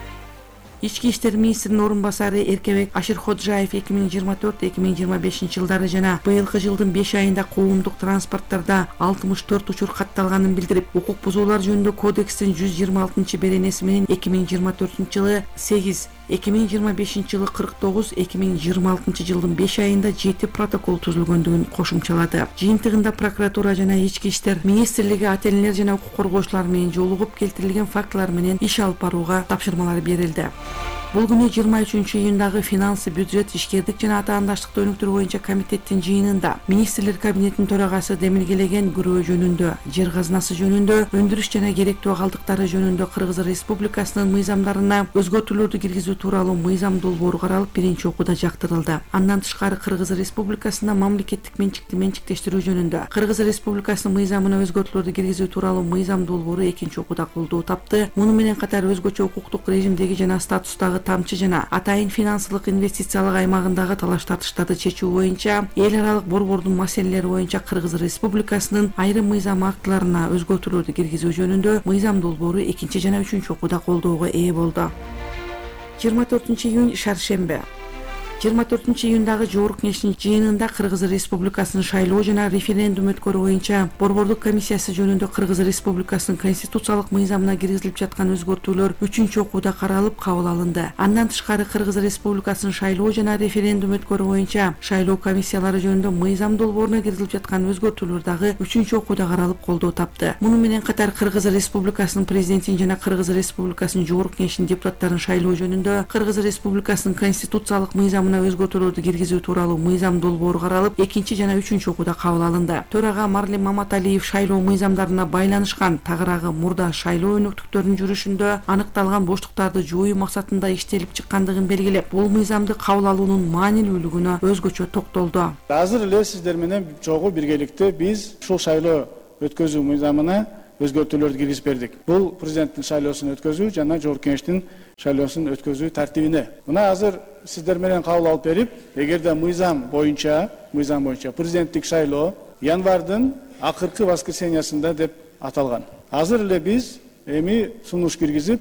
Ички иштер министринин орун басары Эркебек Аширходжаев эки миң жыйырма төрт эки миң жыйырма бешинчи жылдары жана быйылкы жылдын беш айында коомдук транспорттарда алтымыш төрт учур катталганын билдирип, укук бузуулар жөнүндө кодекстин жүз жыйырма алтынчы беренеси менен эки миң жыйырма төртүнчү жылы сегиз, эки миң жыйырма бешинчи жылы кырк тогуз, эки миң жыйырма алтынчы жылдын беш айында жети протокол түзүлгөндүгүн кошумчалады. Жыйынтыгында прокуратура жана ички иштер министрлиги ата-энелер жана укук коргоочулар менен жолугуп келтирилген фактылар менен иш алып барууга тапшырмалар берилди. Бул күнү жыйырма үчүнчү июндагы финансы, бюджет, ишкердик жана атаандаштыкты өнүктүрүү боюнча комитеттин жыйынында министрлер кабинетинин төрагасы демилгелеген күрөө жөнүндө, жер казынасы жөнүндө, өндүрүш жана керектүү калдыктары жөнүндө Кыргыз Республикасынын мыйзамдарына өзгөртүүлөрдү киргизүү тууралуу мыйзам долбоору каралып, биринчи окууда жактырылды. Андан тышкары Кыргыз Республикасында мамлекеттик менчикти менчиктештирүү жөнүндө Кыргыз Республикасынын мыйзамына өзгөртүүлөрдү киргизүү тууралуу мыйзам долбоору экинчи окууда колдоо тапты. Муну менен катар өзгөчө укуктук режимдеги жана статустагы тамчы жана атайын финансылык инвестициялык аймагындагы талаш тартыштарды чечүү боюнча эл аралык борбордун маселелери боюнча Кыргыз Республикасынын айрым мыйзам актыларына өзгөртүүлөрдү киргизүү жөнүндө мыйзам долбоору экинчи жана үчүнчү окууда колдоого ээ болду. жыйырма төртүнчү июнь шаршембе. жыйырма төртүнчү июндагы жогорку кеңештин жыйынында Кыргыз Республикасынын шайлоо жана референдум өткөрүү боюнча Борбордук комиссиясы жөнүндө Кыргыз Республикасынын конституциялык мыйзамына киргизилип жаткан өзгөртүүлөр үчүнчү окууда каралып кабыл алынды. Андан тышкары Кыргыз Республикасынын шайлоо жана референдум өткөрүү боюнча шайлоо комиссиялары жөнүндө мыйзам долбооруна киргизилип жаткан өзгөртүүлөр дагы үчүнчү окууда каралып колдоо тапты. Муну менен катар Кыргыз Республикасынын президентин жана Кыргыз Республикасынын жогорку кеңешинин депутаттарын шайлоо жөнүндө Кыргыз Республикасынын конституциялык мыйзамына өзгөртүүлөрдү киргизүү тууралуу мыйзам долбоору каралып, экинчи жана үчүнчү окууда кабыл алынды. Төрага Марлен Маматалиев шайлоо мыйзамдарына байланышкан тагыраагы мурда шайлоо өнөктүктөрүнүн жүрүшүндө аныкталган боштуктарды жоюу максатында иштелип чыккандыгын белгилеп, бул мыйзамды кабыл алуунун маанилүүлүгүнө өзгөчө токтолду. Азыр эле сиздер менен чогуу биргеликте биз ушул шайлоо өткөзүү мыйзамына өзгөртүүлөрдү киргизип бердик. Бул президенттин шайлоосун өткөзүү жана жогорку кеңештин шайлоосун өткөзүү тартибине. Мына азыр сиздер менен кабыл алып берип, эгерде мыйзам боюнча, мыйзам боюнча президенттик шайлоо январдын акыркы воскресеньясында деп аталган. Азыр эле биз эми сунуш киргизип,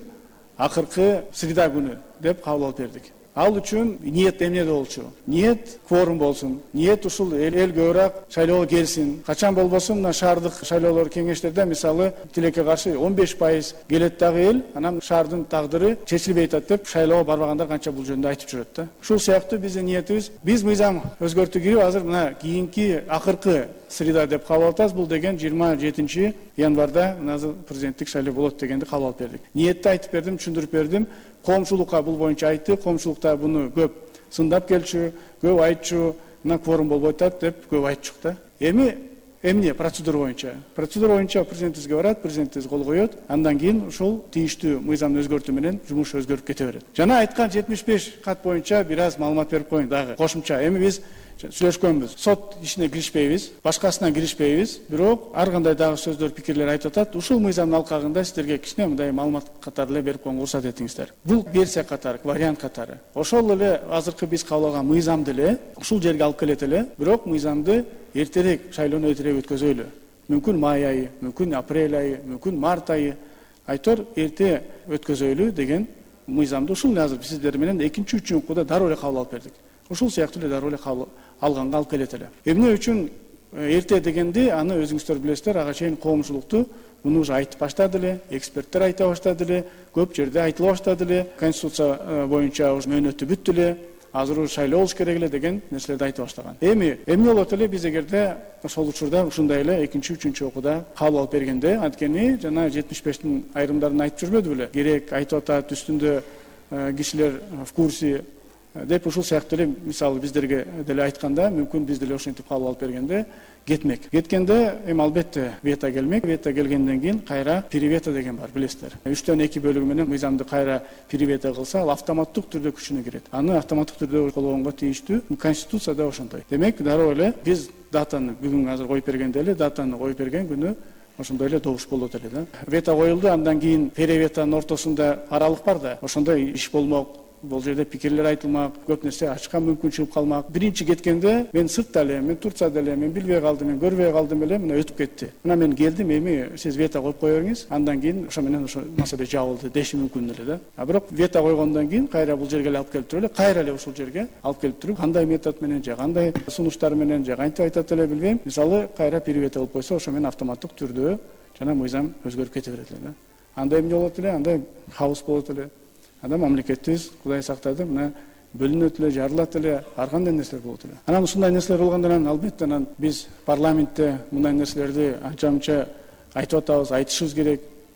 акыркы среда күнү деп кабыл алып бердик. Ал үчүн ниет эмнеде болчу? Ниет кворум болсун. Ниет ушул эл көбүрөөк шайлоого келсин. Качан болбосун мына шаардык шайлоолор кеңештерде мисалы тилекке каршы он беш пайыз келет дагы эл, анан шаардын тагдыры чечилбей атат деп шайлоого барбагандар канча бул жөнүндө айтып жүрөт да. Ушул сыяктуу биздин ниетибиз, биз мыйзам өзгөртүү кирип азыр мына кийинки акыркы среда деп кабыл атабыз. Бул деген жыйырма жетинчи январда азыр президенттик шайлоо болот дегенди кабыл алып бердик. Ниетти айтып бердим, түшүндүрүп бердим. Коомчулукка бул боюнча айтты, коомчулукта буну көп сындап келчү, көп айтчу, мына кворум болбой атат деп көп айтчук да. Эми эмне процедура боюнча? Процедура боюнча президентибизге барат, президентибиз кол коет, андан кийин ушул тийиштүү мыйзамды өзгөртүү менен жумуш өзгөрүп кете берет. Жана айткан жетимиш беш кат боюнча бир аз маалымат берип коеюн дагы. Кошумча эми биз сүйлөшкөнбүз. Сот ишине киришпейбиз, башкасына киришпейбиз, бирок ар кандай дагы сөздөр, пикирлер айтып атат. Ушул мыйзамдын алкагында сиздерге кичине мындай маалымат катары эле берип коюнга уруксат этиңиздер. Бул версия катары, вариант катары. Ошол эле азыркы биз кабыл алган мыйзамды эле ушул жерге алып келет эле, бирок мыйзамды эртерээк, шайлоону эртерээк өткөзөлү. Мүмкүн май айы, мүмкүн апрель айы, мүмкүн март айы. Айтор эрте өткөзөлү деген мыйзамды ушул азыр сиздер менен экинчи, үчүнчү окууда дароо эле кабыл алып бердик. Ушул сыяктуу эле дароо эле кабыл алганга алып келет эле. Эмне үчүн эрте дегенди, аны өзүңүздөр билесиздер, ага чейин коомчулукту муну уже айтып баштады эле, эксперттер айта баштады эле, көп жерде айтыла баштады эле, конституция боюнча уже мөөнөтү бүттү эле, азыр уже шайлоо болуш керек эле деген нерселерди айтып баштаган. Эми эмне болот эле биз эгерде ошол учурда ушундай эле экинчи, үчүнчү окууда кабыл алып бергенде, анткени жана жетимиш бештин айрымдарын айтып жүрбөдү беле? Керек айтып атат, үстүндө кишилер в курсе деп ушул сыяктуу эле мисалы биздерге деле айтканда, мүмкүн биз деле ошентип кабыл алып бергенде кетмек. Кеткенде эми албетте вето келмек. Вето келгенден кийин кайра перевето деген бар, билесиздер. үчтөн эки бөлүгү менен мыйзамды кайра перевето кылса, ал автоматтык түрдө күчүнө кирет. Аны автоматтык түрдө колгонго тийиштүү. Конституцияда ошондой. Демек, дароо эле биз датаны бүгүн азыр коюп бергенде эле датаны коюп берген күнү ошондой эле добуш болот эле да. Вето коюлду, андан кийин переветонун ортосунда аралык бар да. Ошондой иш болмок. Бул жерде пикирлер айтылмак, көп нерсе ачка мүмкүн чыгып калмак. Биринчи кеткенде мен сыртта эле, мен Турцияда эле, мен билбей калдым, мен көрбөй калдым эле, мына өтүп кетти. Мына мен келдим, эми сиз вето коюп кое бериңиз, андан кийин ошо менен ошо маселе жабылды деши мүмкүн эле да. А бирок вето койгондон кийин кайра бул жерге алып келип туруп эле, кайра эле ушул жерге алып келип туруп, кандай метод менен же кандай сунуштар менен же кантип айтат эле билбейм. Мисалы кайра перевето кылып койсо, ошо менен автоматтык түрдө жана мыйзам өзгөрүп кете берет эле да. Анда эмне болот эле, анда хаос болот эле. Анда мамлекетибиз Кудай сактады, мына бөлүнөт эле, жарылат эле, ар кандай нерселер болот эле. Анан ушундай нерселер болгондон анан албетте анан биз парламентте мындай нерселерди анча-мынча айтып атабыз, айтышыбыз керек.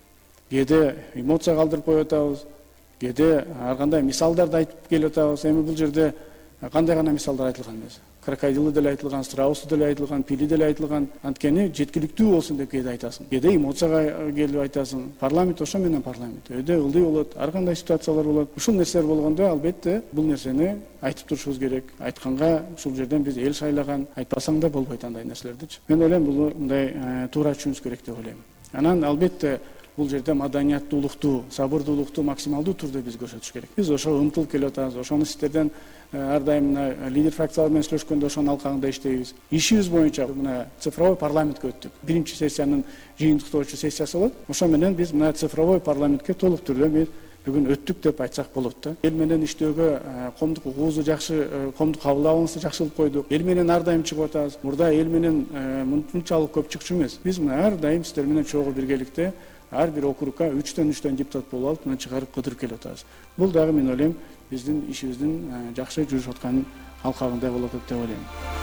Кээде эмоция калтырып коюп атабыз, кээде ар кандай мисалдарды айтып келип атабыз. Эми бул жерде кандай гана мисалдар айтылган эмес. Крокодилы деле айтылган, страусу деле айтылган, пили деле айтылган. Анткени жеткиликтүү болсун деп кээде айтасың. Кээде эмоцияга келип айтасың. Парламент ошо менен парламент. Өйдө ылдый болот, ар кандай ситуациялар болот. Ушул нерселер болгондо албетте бул нерсени айтып турушубуз керек. Айтканга ушул жерден биз эл шайлаган, айтпасаң да болбойт андай нерселердичи. Мен ойлойм бул мындай туура түшүнүш керек деп ойлойм. Анан албетте бул жерде маданияттуулукту, сабырдуулукту максималдуу түрдө биз көрсөтүш керек. Биз ошо умтулуп келип атабыз. Ошону сиздерден ар дайым мына лидер фракциялар менен сүйлөшкөндө ошонун алкагында иштейбиз. Ишибиз боюнча мына цифровой парламентке өттүк. Биринчи сессиянын жыйынтыктоочу сессиясы болот. Ошо менен биз мына цифровой парламентке толук түрдө бүгүн өттүк деп айтсак болот да. Эл менен иштөөгө коомдук угуузу жакшы, коомдук кабыл алуубузду жакшы кылып койдук. Эл менен ар дайым чыгып атабыз. Мурда эл менен мынчалык көп чыгчу эмес. Биз мына ар дайым сиздер менен чогуу биргеликте ар бир округга үчтөн үчтөн депутат болуп алып, мына чыгарып көтөрүп келип атабыз. Бул дагы мен ойлойм биздин ишибиздин жакшы жүрүшүп атканын алкагында болот деп ойлойм.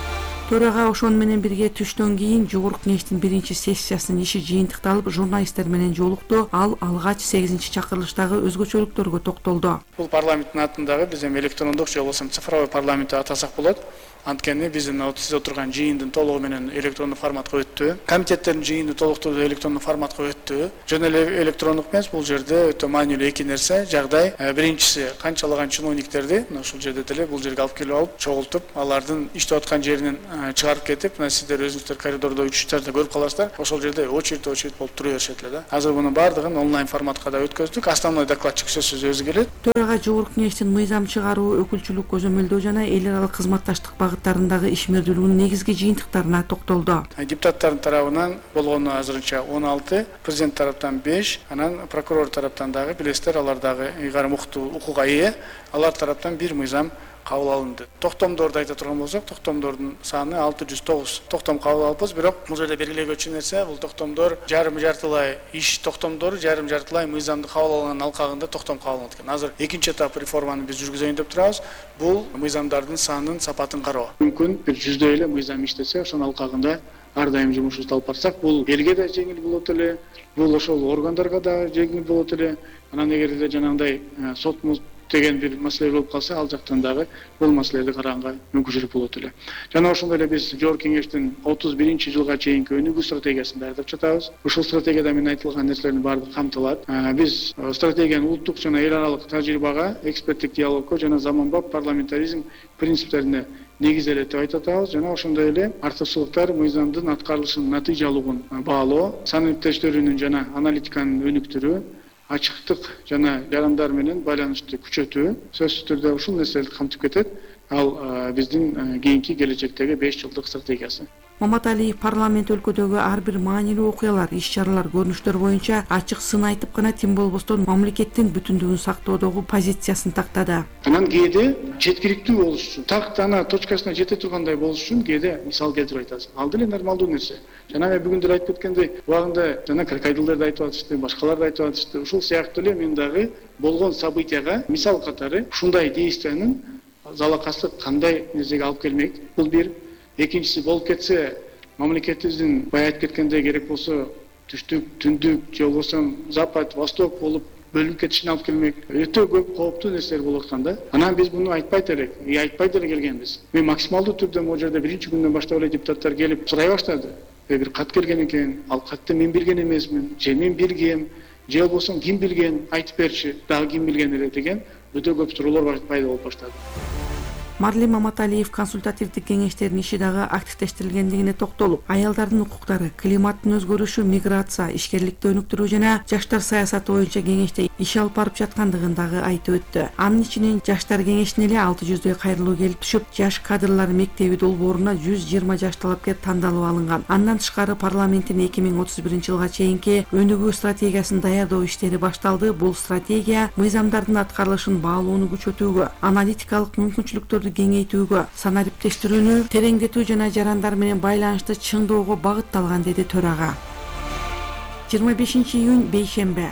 Төрага ошон менен бирге түштөн кийин жогорку кеңештин биринчи сессиясынын иши жыйынтыкталып, журналисттер менен жолукту. Ал алгач сегизинчи чакырылыштагы өзгөчөлүктөргө токтолду. Бул парламенттин атындагы биз эми электрондук же болбосо цифровой парламент деп атасак болот. Анткени биздин сиз отурган жыйындын толугу менен электрондук форматка өттү. Комитеттердин жыйыны толуктуу электрондук форматка өттү. Жөн эле электрондук эмес, бул жерде өтө маанилүү эки нерсе. Жагдай биринчиси канчалаган чиновниктерди мына ушул жерде деле бул жерге алып келип алып, чогултуп, алардын иштеп аткан жеринен чыгарып кетип, мына сиздер өзүңүздөр коридордо учуштарда көрүп каласыздар. Ошол жерде очередь очередь болуп тура беришет эле да. Азыр мунун баардыгын онлайн форматка да өткөздүк. Основной докладчик сөзсүз өзү келет. Төрага жогорку кеңештин мыйзам чыгаруу, өкүлчүлүк көзөмөлдөө жана эл аралык кызматташтык багыттарындагы ишмердүүлүгүнүн негизги жыйынтыктарына токтолду. Депутаттардын тарабынан болгону азырынча он алты, президент тараптан беш, анан прокурор тараптан дагы билесиздер, алар дагы ыйгарым укугга ээ, алар тараптан бир мыйзам кабыл алынды. Токтомдорду айта турган болсок, токтомдордун саны алты жүз тогуз токтом кабыл алыппыз, бирок бул жерде белгилегенчи нерсе, бул токтомдор жарым жартылай иш токтомдору, жарым жартылай мыйзамды кабыл алган алкагында токтом кабыл алынат экен. Азыр экинчи этап реформаны биз жүргүзөйүн деп турабыз. Бул мыйзамдардын санын, сапатын кароо. Мүмкүн бир жүздөй эле мыйзам иштесе, ошонун алкагында ар дайым жумушубузду алып барсак, бул элге да жеңил болот эле, бул ошол органдарга да жеңил болот эле. Анан эгерде жанагындай сот деген бир маселе болуп калса, ал жактан дагы бул маселени караганга мүмкүнчүлүк болот эле. Жана ошондой эле биз жогорку кеңештин отуз биринчи жылга чейинки өнүгүү стратегиясын даярдап жатабыз. Ушул стратегияда мен айтылган нерселердин баардыгы камтылат. Биз стратегияны улуттук жана эл аралык тажрыйбага, эксперттик диалогко жана заманбап парламентаризм принциптерине негизделет деп айтып атабыз. Жана ошондой эле артыкчылыктар мыйзамдын аткарылышынын натыйжалуулугун баалоо, санкт-тештөөрүүнүн жана аналитиканын өнүктүрүү, ачыктык жана жарандар менен байланышты күчөтүү сөзсүз түрдө ушул нерселерди камтып кетет. Ал биздин кийинки келечектеги беш жылдык стратегиясы. Маматалиев парламент өлкөдөгү ар бир маанилүү окуялар, иш-чаралар, көрүнүштөр боюнча ачык сын айтып гана тим болбостон мамлекеттин бүтүндүгүн сактоодогу позициясын тактады. Анан кээде жеткиликтүү болуш үчүн, так ана точкасына жете тургандай болуш үчүн кээде мисал келтирип айтасыз. Ал деле нормалдуу нерсе. Жана мен бүгүндүр айтып кеткендей, убагында жана крокодилдер да айтып атышты, башкалар да айтып атышты. Ушул сыяктуу эле мен дагы болгон событияга мисал катары ушундай действиянын залакасы кандай нерсеге алып келмек. Бул бир. Экинчиси болуп кетсе, мамлекетибиздин бая айтып кеткендей керек болсо түштүк, түндүк же болбосо запад, восток болуп бөлүнүп кетишине алып келмек. Өтө көп кооптуу нерселер болуп атканда, анан биз муну айтпайт элек, и айтпай деле келгенбиз. Мен максималдуу түрдө могу жерде биринчи күндөн баштап эле депутаттар келип сурай баштады. Бир кат келген экен, ал катты мен билген эмесмин, же мен билгем, же болбосо ким билген, айтып берчи, дагы ким билген эле деген өтө көп суроолор пайда болуп баштады. Марлен Маматалиев консультативдик кеңештердин иши дагы активдештирилгендигине токтолуп, аялдардын укуктары, климаттын өзгөрүшү, миграция, ишкерликти өнүктүрүү жана жаштар саясаты боюнча кеңеште иш алып барып жаткандыгын дагы айтып өттү. Анын ичинен жаштар кеңешине эле алты жүздөй кайрылуу келип түшүп, жаш кадрлар мектеби долбооруна жүз жыйырма жаш талапкер тандалып алынган. Андан тышкары парламенттин эки миң отуз биринчи жылга чейинки өнүгүү стратегиясын даярдоо иштери башталды. Бул стратегия мыйзамдардын аткарылышын баалоону күчөтүүгө, аналитикалык мүмкүнчүлүктөрдү кеңейтүүгө, санариптештирүүнү тереңдетүү жана жарандар менен байланышты чыңдоого багытталган, деди төрага. жыйырма бешинчи июнь бейшембе.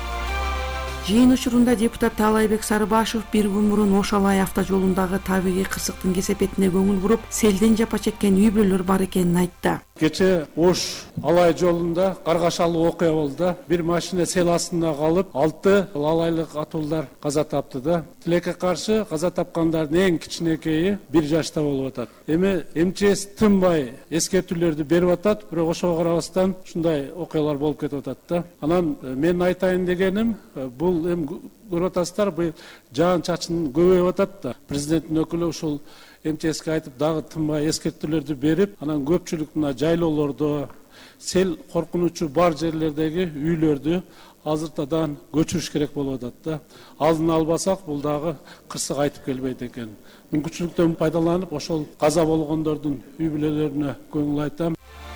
Жыйын учурунда депутат Таалайбек Сарыбашев бир күн мурун Ош Алай автожолундагы табигый кырсыктын кесепетине көңүл буруп, селден жапа чеккен үй бүлөлөр бар экенин айтты. Кече Ош Алай жолунда каргашалуу окуя болду. Бир машина сел астында калып, алты алайлык атуулдар каза тапты да. Тилекке каршы каза тапкандардын эң кичинекейи бир жашта болуп атат. Эми эм че эс тынбай эскертүүлөрдү берип атат, бирок ошого карабастан ушундай окуялар болуп кетип атат да. Анан мен айтайын дегеним, бул эми көрүп атасыздар, бул жаан чачын көбөйүп атат да. Президенттин өкүлү ушул эм че эске айтып дагы тынбай эскертүүлөрдү берип, анан көпчүлүк мына жайлоолордо, сел коркунучу бар жерлердеги үйлөрдү азыртадан көчүрүш керек болуп атат да. Алдын албасак, бул дагы кырсык айтып келбейт экен. Мүмкүнчүлүктөн пайдаланып, ошол каза болгондордун үй бүлөлөрүнө көңүл айтам.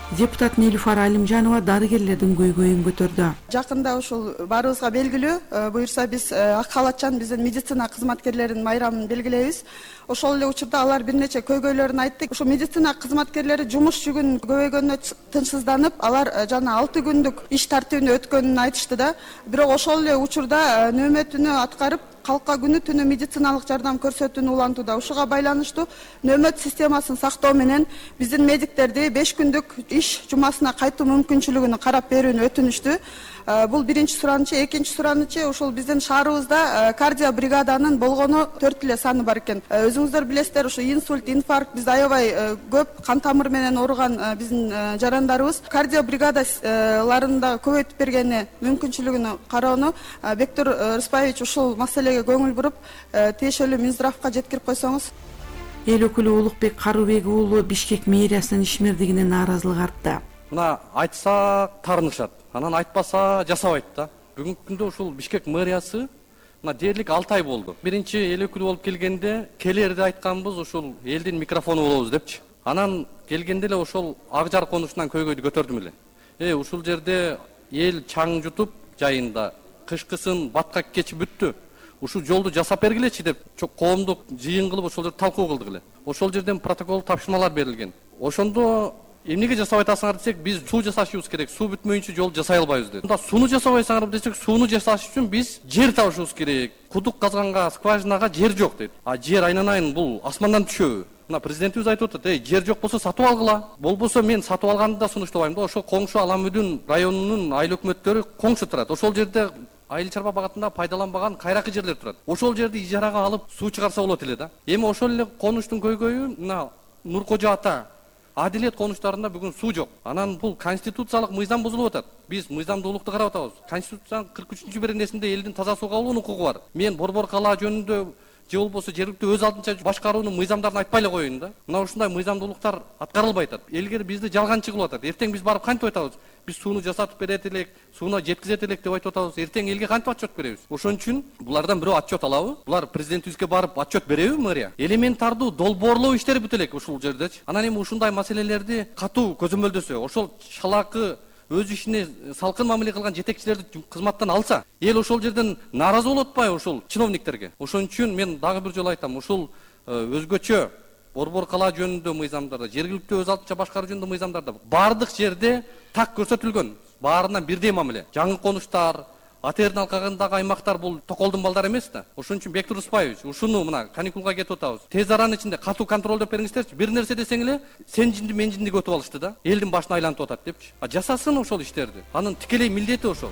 Депутат Нелюфар Алимжанова дарыгерлердин көйгөйүн көтөрдү. Жакында ушул баарыбызга белгилүү, буюрса биз ак халатчан биздин медицина кызматкерлеринин майрамын белгилейбиз. Ошол эле учурда алар бир нече көйгөйлөрүн айтты. Ошо медицина кызматкерлери жумуш жүгүн көбөйгөнүнө тынчсызданып, алар жана алты күндүк иш тартибине өткөнүн айтышты да. Бирок ошол эле учурда нөөмөтүнө аткарып, калка күнү түнү медициналык жардам көрсөтүүнү улантууда. Ушуга байланыштуу нөөмөт системасын сактоо менен биздин медиктерди беш күндүк иш жумасына кайтуу мүмкүнчүлүгүн карап берүүнү өтүнүштү. Бул биринчи суранычы. Экинчи суранычы ушул биздин шаарыбызда кардио бригаданын болгону төрт эле саны бар экен. Өзүңүздөр билесиздер, ушу инсульт, инфаркт бизде аябай көп кан тамыр менен ооруган биздин жарандарыбыз кардио бригадаларында көбөйтүп бергени мүмкүнчүлүгүнө кароону Бектур Рыспаевич ушул маселеге көңүл буруп, тиешелүү Минздравга жеткирип койсоңуз. Эл өкүлү Улукбек Карубек уулу Бишкек мэриясынын ишмердигине нааразылык артты. Мына айтса тарнышат, анан айтпаса жасабайт да. Бүгүнкү күндө ушул Бишкек мэриясы мына дээрлик алты ай болду. Биринчи эл өкүлү болуп келгенде келерде айтканбыз ушул элдин микрофону болобуз депчи. Анан келгенде эле ошол ак жар конушунан көйгөйдү көтөрдүм эле. Э ушул жерде эл чаң жутуп жайында кышкысын баткак кечип бүттү. Ушул жолду жасап бергилечи деп коомдук жыйын кылып ошол жерде талкуу кылдык эле. Ошол жерден протокол тапшырмалар берилген. Ошондо эмнеге жасабай атасыңар десек, биз суу жасашыбыз керек, суу бүтмөйүнчө жол жасай албайбыз деди. Мында сууну жасабайсыңар десек, сууну жасаш үчүн биз жер табышыбыз керек. Кудук казганга, скважинага жер жок дейт. А жер айнанайын бул асмандан түшөбү? Мына президентибиз айтып атат, эй, жер жок болсо сатып алгыла. Болбосо мен сатып алганды да сунуштабайм да. Ошо коңшу Аламүдүн районунун айыл өкмөттөрү коңшу турат. Ошол жерде айыл чарба багатында пайдаланбаган кайракы жерлер турат. Ошол жерди ижарага алып суу чыгарса болот эле да. Эми ошол эле конуштун көйгөйү мына Нуркожо ата Адилет конуштарында бүгүн суу жок. Анан бул конституциялык мыйзам бузулуп атат. Биз мыйзамдуулукту карап атабыз. Конституциянын кырк үчүнчү беренесинде элдин таза сууга алуунун укугу бар. Мен борбор калаа жөнүндө же болбосо жергиликтүү өз алдынча башкаруунун мыйзамдарын айтпай эле коеюн да. Мына ушундай мыйзамдуулуктар аткарылбай атат. Элге бизди жалганчы кылып атат. Эртең биз барып кантип айтабыз? Биз сууну жасатып берет элек, сууна жеткизет элек деп айтып атабыз. Эртең элге кантип отчет беребиз? Ошон үчүн булардан бирөө отчет алабы? Булар президентибизге барып отчет береби мэрия? Элементардуу долбоорлоо иштери бүт элек ушул жердечи. Анан эми ушундай маселелерди катуу көзөмөлдөсө, ошол шалаакы өз ишине салкын мамиле кылган жетекчилерди кызматтан алса, эл ошол жерден нааразы болуп атпайбы ушул чиновниктерге? Ошон үчүн мен дагы бир жолу айтам, ушул өзгөчө борбор калаа жөнүндө мыйзамдарда, жергиликтүү өз алдынча башкаруу жөнүндө мыйзамдарда баардык жерде так көрсөтүлгөн. Баарынан бирдей мамиле. Жаңы конуштар, атердин алкагындагы аймактар бул токолдун балдары эмес да. Ошон үчүн Бектур Рыспаевич, ушуну мына каникулга кетип атабыз. Тез аранын ичинде катуу контролдоп бериңиздерчи. Бир нерсе десең эле сен жинди мен жиндиге өтүп алышты да. Элдин башына айланып атат депчи. А жасасын ошол иштерди. Анын тикелей милдети ошол.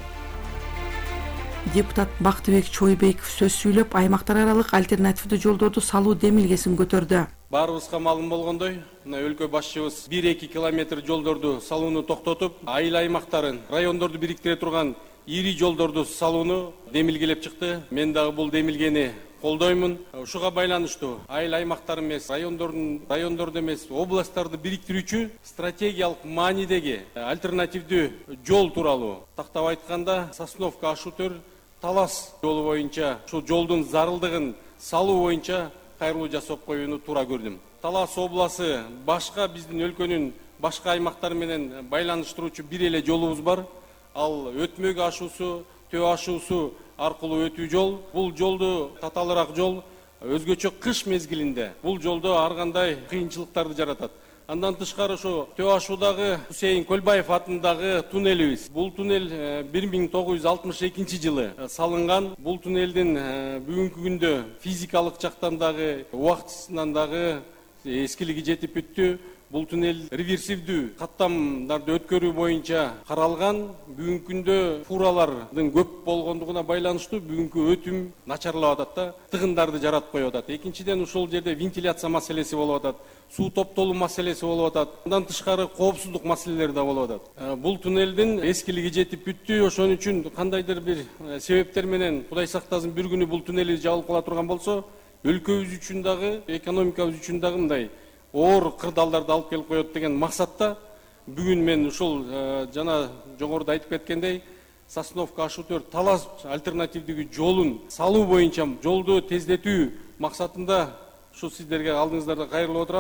Депутат Бактыбек Чойбеков сөз сүйлөп, аймактар аралык альтернативдүү жолдорду салуу демилгесин көтөрдү. Баарыбызга маалым болгондой, мына өлкө башчыбыз бир эки километр жолдорду салууну токтотуп, айыл аймактарын, райондорду бириктире турган ири жолдорду салууну демилгелеп чыкты. Мен дагы бул демилгени колдоймун. Ушуга байланыштуу айыл аймактар эмес, райондордун райондорду эмес, областтарды бириктирүүчү стратегиялык маанидеги альтернативдүү жол тууралуу тактап айтканда, Сосновка Ашутөр Талас жолу боюнча ушул жолдун зарылдыгын салуу боюнча кайрылуу жасап коюуну туура көрдүм. Талас обласы башка биздин өлкөнүн башка аймактары менен байланыштыруучу бир эле жолубуз бар. Ал Өтмөк ашуусу, Төө ашуусу аркылуу өтүү жол. Бул жолду татаалыраак жол, өзгөчө кыш мезгилинде бул жолдо ар кандай кыйынчылыктарды жаратат. Андан тышкары ошо Төө ашуудагы Хусейин Көлбаев атындагы туннелибиз. Бул туннель бир миң тогуз жүз алтымыш экинчи жылы салынган. Бул туннелдин бүгүнкү күндө физикалык жактан дагы, убактысынан дагы эскилиги жетип бүттү. Бул туннель реверсивдүү каттамдарды өткөрүү боюнча каралган. Бүгүнкү күндө фуралардын көп болгондугуна байланыштуу бүгүнкү өтүм начарлап атат да, тыгындарды жаратып коюп атат. Экинчиден ушул жерде вентиляция маселеси болуп атат, суу топтолуу маселеси болуп атат. Андан тышкары коопсуздук маселелери да болуп атат. Бул туннелдин эскилиги жетип бүттү. Ошон үчүн кандайдыр бир себептер менен Кудай сактасын бир күнү бул туннели жабылып кала турган болсо, өлкөбүз үчүн дагы, экономикабыз үчүн дагы мындай оор кырдаалдарды алып келип коет деген максатта бүгүн мен ушул жана жогоруда айтып кеткендей Сосновка Ашутөр Талас альтернативдүү жолун салуу боюнча жолду тездетүү максатында ушу сиздерге алдыңыздарда кайрылып отурам.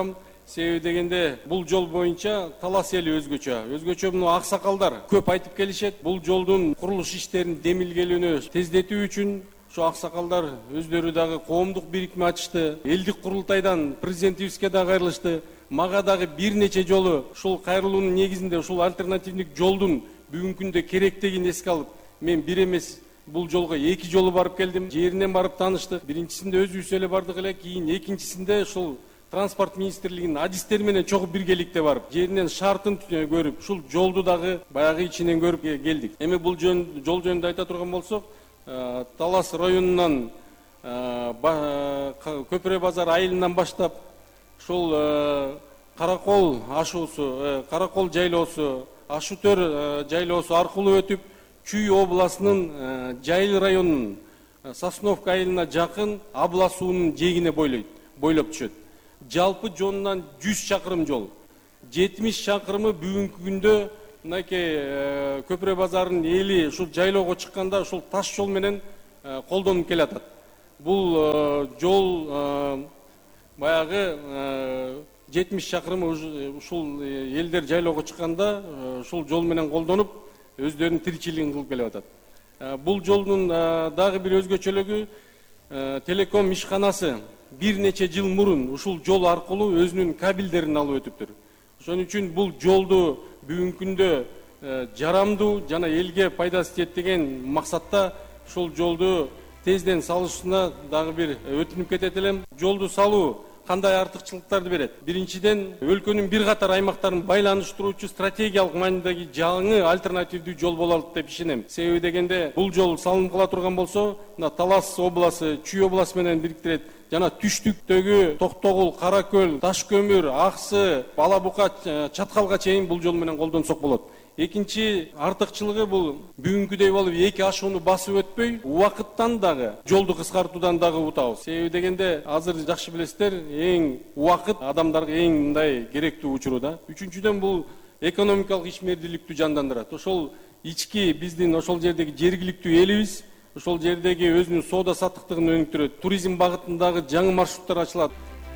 Себеби дегенде бул жол боюнча талас эли өзгөчө. Өзгөчө муну аксакалдар көп айтып келишет. Бул жолдун курулуш иштерин демилгелүүнү тездетүү үчүн ошо аксакалдар өздөрү дагы коомдук бирикме ачышты. Элдик курултайдан президентибизге да кайрылышты. Мага дагы бир нече жолу ушул кайрылуунун негизинде ушул альтернативдик жолдун бүгүнкү күндө керектигин эске алып, мен бир эмес бул жолго эки жолу барып келдим. Жеринен барып тааныштык. Биринчисинде өзүбүз эле бардык эле, кийин экинчисинде ушул транспорт министрлигинин адистери менен чогуу биргеликте барып, жеринен шартын көрүп, ушул жолду дагы баягы ичинен көрүп келдик. Эми бул жол жөнүндө айта турган болсок, Талас районунан Көпүрө базар айылынан баштап ушул Каракол ашуусу, Каракол жайлоосу, Ашутөр жайлоосу аркылуу өтүп, Чүй областынын Жайыл районунун Сосновка айылына жакын Абла суунун жээгине бойлойт, бойлоп түшөт. Жалпы жонунан жүз чакырым жол. жетимиш чакырымы бүгүнкү күндө мынакей Көпүрө базарынын эли ушул жайлоого чыкканда ушул таш жол менен колдонуп келатат. Бул жол баягы жетимиш чакырымы ушул элдер жайлоого чыкканда ушул жол менен колдонуп өздөрүнүн тиричилигин кылып келип атат. Бул жолдун дагы бир өзгөчөлүгү телеком ишканасы бир нече жыл мурун ушул жол аркылуу өзүнүн кабелдерин алып өтүптүр. Ошон үчүн бул жолду бүгүнкү күндө жарамдуу жана элге пайдасы тиет деген максатта ушул жолду тезден салышына дагы бир өтүнүп кетет элем. Жолду салуу кандай артыкчылыктарды берет? Биринчиден, өлкөнүн бир катар аймактарын байланыштыруучу стратегиялык маанидagi жаңы альтернативдүү жол болот деп ишенем. Себеби дегенде бул жол салынып кала турган болсо, мына Талас областы, Чүй областы менен бириктирет. Жана түштүктөгү Токтогул, Каракөл, Ташкөмүр, Аксы, Бала Бука, Чаткалга чейин бул жол менен колдонсок болот. Экинчи артыкчылыгы бул бүгүнкүдөй болуп эки ашууну басып өтпөй, убакыттан дагы жолду кыскартуудан дагы утабыз. Себеби дегенде азыр жакшы билесиздер, эң убакыт адамдарга эң мындай керектүү учуру да. Үчүнчүдөн бул экономикалык ишмердүүлүктү жандандырат. Ошол ички биздин ошол жердеги жергиликтүү элибиз ошол жердеги өзүнүн соода саттыктыгын өнүктүрөт. Туризм багытындагы жаңы маршруттар ачылат.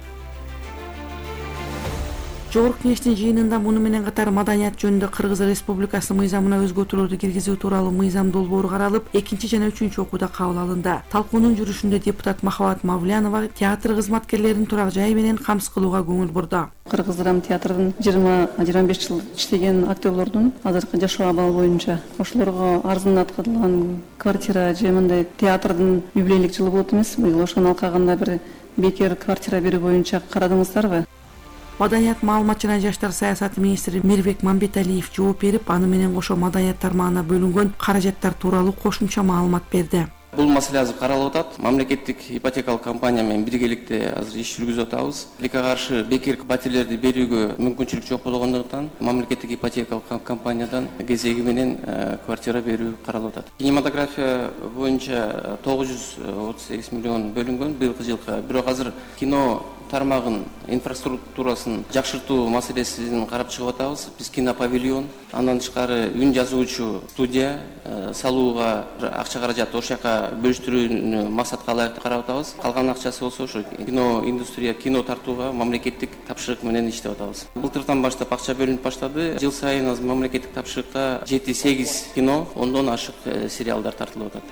Жогорку кеңештин жыйынында муну менен катар маданият жөнүндө Кыргыз Республикасы мыйзамына өзгөртүүлөрдү киргизүү тууралуу мыйзам долбоору каралып, экинчи жана үчүнчү окууда кабыл алынды. Талкуунун жүрүшүндө депутат Махабат Мавлянова театр кызматкерлеринин турак жайы менен камсыз кылууга көңүл бурду. Кыргыз драма театрдын жыйырма жыйырма беш жыл иштеген актерлордун азыркы жашоо абалы боюнча ошолорго арзандаткылган квартира же мындай театрдын юбилейлик жылы болот эмес, быйыл ошонун алкагында бир бекер квартира берүү боюнча карадыңыздарбы? Маданият маалымат жана жаштар саясаты министри Мирбек Мамбеталиев жооп берип, аны менен кошо маданият тармагына бөлүнгөн каражаттар тууралуу кошумча маалымат берди. Бул маселе азыр каралып атат. Мамлекеттик ипотекалык компания менен биргеликте азыр иш жүргүзүп атабыз. Тилекке каршы бекер пәтерлерди берүүгө мүмкүнчүлүк жок болгондуктан мамлекеттик ипотекалык компаниядан кезеги менен квартира берүү каралып атат. Кинематография боюнча тогуз жүз отуз сегиз миллион бөлүнгөн быйылкы жылга. Бирок азыр кино тармагын инфраструктурасын жакшыртуу маселесин карап чыгып атабыз. Биз кинопавильон, андан тышкары үн жазуучу студия салууга акча каражат ошол жака бөлүштүрүүнү максатка ылайыктуу карап атабыз. Калган акчасы болсо ошо кино индустрия, кино тартууга мамлекеттик тапшырык менен иштеп атабыз. Былтырдан баштап акча бөлүнүп баштады. Жыл сайын азыр мамлекеттик тапшырыкка жети сегиз кино, ондон ашык сериалдар тартылып атат.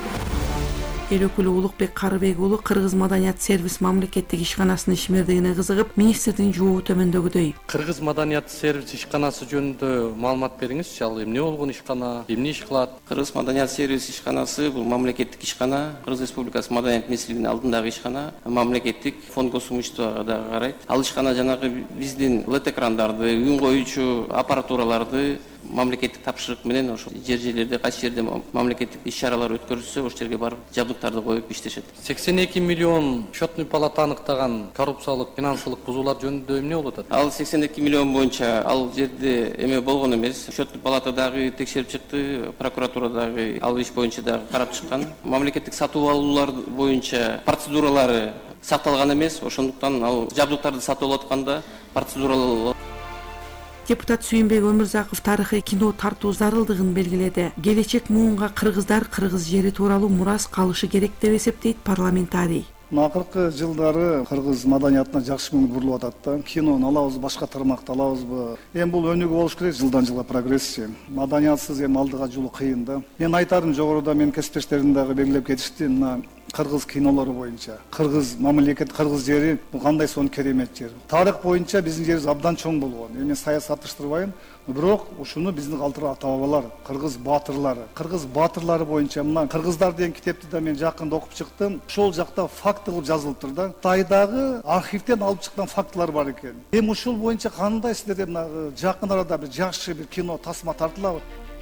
Эл өкүлү Улукбек Карыбек уулу Кыргыз маданият сервис мамлекеттик ишканасынын ишмердигине кызыгып, министрдин жообу төмөндөгүдөй. Кыргыз маданият сервис ишканасы жөнүндө маалымат бериңизчи, ал эмне болгон ишкана, эмне иш кылат? Кыргыз маданият сервис ишканасы бул мамлекеттик ишкана, Кыргыз Республикасы маданият министрлигинин алдындагы ишкана, мамлекеттик фонд госимуществого дагы карайт. Ал ишкана жанагы биздин лед экрандарды, үн коюучу аппаратураларды мамлекеттик тапшырык менен ошо жер жерлерде кайсы жерде мамлекеттик иш-чаралар өткөрүлсө, ошол жерге барып жабдыктарды коюп иштешет. сексен эки миллион счетный палата аныктаган коррупциялык, финансылык бузуулар жөнүндө эмне болуп атат? Ал сексен эки миллион боюнча ал жерде эме болгон эмес. Счетный палата дагы текшерип чыкты, прокуратура дагы ал иш боюнча дагы карап чыккан. Мамлекеттик сатып алуулар боюнча процедуралары сакталган эмес. Ошондуктан ал жабдыктарды сатып алып атканда процедуралар. Депутат Сүйүнбек Өмүрзаков тарыхый кино тартуу зарылдыгын белгиледи. Келечек муунга кыргыздар кыргыз жери тууралуу мурас калышы керек деп эсептейт парламентарий. Акыркы жылдары кыргыз маданиятына жакшы көңүл бурулуп атат да. Кинону алабыз, башка тармакты алабызбы? Эми бул өнүгүү болуш керек, жылдан жылга прогрессия. Маданиятсыз эми алдыга жолу кыйын да. Мен айтарым, жогоруда мен кесиптештерим дагы белгилеп кетишти, мына кыргыз кинолору боюнча. Кыргыз мамлекет, кыргыз жери бул кандай сонун керемет жер. Тарых боюнча биздин жерибиз абдан чоң болгон. Эми мен саясатташтырбайм, бирок ушуну биздин калтыр ата бабалар, кыргыз баатырлары, кыргыз баатырлары боюнча мына кыргыздар деген китепти да мен жакында окуп чыктым. Ошол жакта факт кылып жазылыптыр да. Кытайдагы архивден алып чыккан фактылар бар экен. Эми ушул боюнча кандай сиздерде мына жакын арада бир жакшы бир кино тасма тартылабы?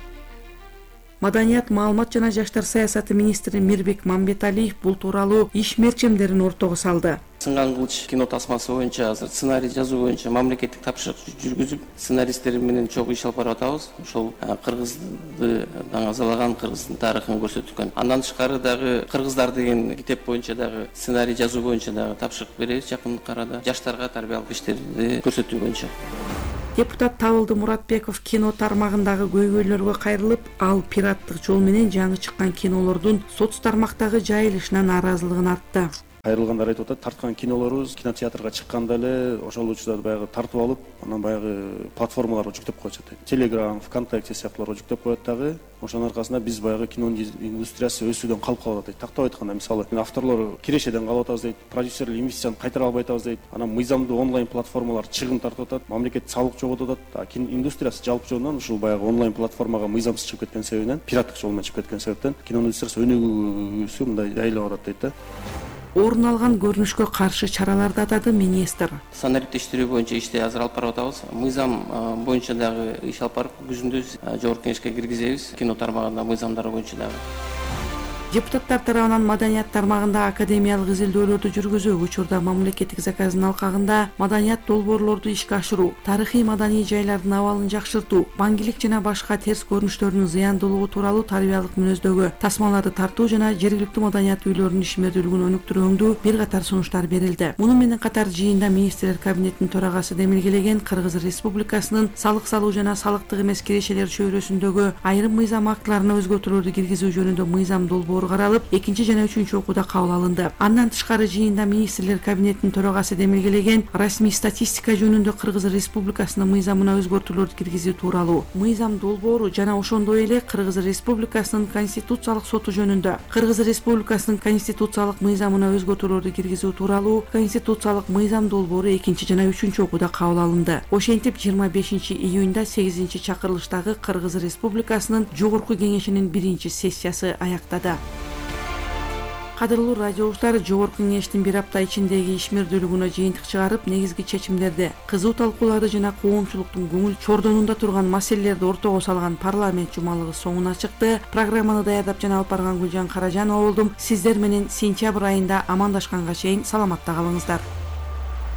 Маданият, маалымат жана жаштар саясаты министри Мирбек Мамбеталиев бул тууралуу иш мерчемдерин ортого салды. Сынган кылыч кино тасмасы боюнча азыр сценарий жазуу боюнча мамлекеттик тапшырык жүргүзүп, сценаристтер менен чогуу иш алып барып атабыз. Ошол кыргызды даңазалаган, кыргыздын тарыхын көрсөткөн. Андан тышкары дагы кыргыздар деген китеп боюнча дагы сценарий жазуу боюнча дагы тапшырык беребиз жакын арада. Жаштарга тарбиялык иштерди көрсөтүү боюнча. Депутат Табылды Муратбеков кино тармагындагы көйгөйлөргө кайрылып, ал пираттык жол менен жаңы чыккан кинолордун соц тармактагы жайылышына нааразылыгын артты. Кайрылгандар айтып атат, тарткан кинолорубуз кинотеатрга чыкканда эле ошол учурда баягы тартып алып, анан баягы платформаларга жүктөп коюшат. Telegram, ВКонтакте сыяктууларга жүктөп коет дагы. Ошонун аркасында биз баягы кино индустриясы өсүүдөн калып калып атат. Тактап айтканда, мисалы, авторлор кирешеден калып атабыз дейт, продюсерлер инвестицияны кайтара албай атабыз дейт. Анан мыйзамдуу онлайн платформалар чыгым тартып атат, мамлекет салык жоготуп атат. Кино индустриясы жалпы жөнүнөн ушул баягы онлайн платформага мыйзамсыз чыгып кеткен себебинен, пираттык жол менен чыгып кеткен себептен кино индустриясы өнүгүүсү мындай жайлап атат дейт да. Орун алган көрүнүшкө каршы чараларды атады министр. Сценарий тештирүү боюнча ишти азыр алып барып атабыз. Мыйзам боюнча дагы иш алып барып, күзүндө жогорку кеңешке киргизебиз. Кино тармагында мыйзамдары боюнча дагы. Депутаттар тарабынан маданият тармагында академиялык изилдөөлөрдү жүргүзүү, учурда мамлекеттик заказдын алкагында маданият долбоорлорду ишке ашыруу, тарыхый маданий жайлардын абалын жакшыртуу, баңгилик жана башка терс көрүнүштөрдүн зыяндуулугу тууралуу тарбиялык мүнөздөгү тасмаларды тартуу жана жергиликтүү маданият үйлөрүнүн ишмердүүлүгүн өнүктүрүүгө бир катар сунуштар берилди. Муну менен катар жыйында министрлер кабинетинин төрагасы демилгелеген Кыргыз Республикасынын салык салуу жана салыктык эмес кирешелер чөйрөсүндөгү айрым мыйзам актыларына өзгөртүүлөрдү киргизүү жөнүндө мыйзам долбоору каралып, экинчи жана үчүнчү окууда кабыл алынды. Андан тышкары жыйында министрлер кабинетинин төрагасы демилгелеген расмий статистика жөнүндө Кыргыз Республикасынын мыйзамына өзгөртүүлөрдү киргизүү тууралуу мыйзам долбоору жана ошондой эле Кыргыз Республикасынын конституциялык соту жөнүндө Кыргыз Республикасынын конституциялык мыйзамына өзгөртүүлөрдү киргизүү тууралуу конституциялык мыйзам долбоору экинчи жана үчүнчү окууда кабыл алынды. Ошентип жыйырма бешинчи июнда сегизинчи чакырылыштагы Кыргыз Республикасынын жогорку кеңешинин биринчи сессиясы аяктады. Кадырлуу радио угуштар, жогорку кеңештин бир апта ичиндеги ишмердүүлүгүнө жыйынтык чыгарып, негизги чечимдерди, кызуу талкууларды жана коомчулуктун көңүл чордонунда турган маселелерди ортого салган парламент жумалыгы соңуна чыкты. Программаны даярдап жана алып барган Гүлжан Каражанова болдум. Сиздер менен сентябрь айында амандашканга чейин саламатта калыңыздар.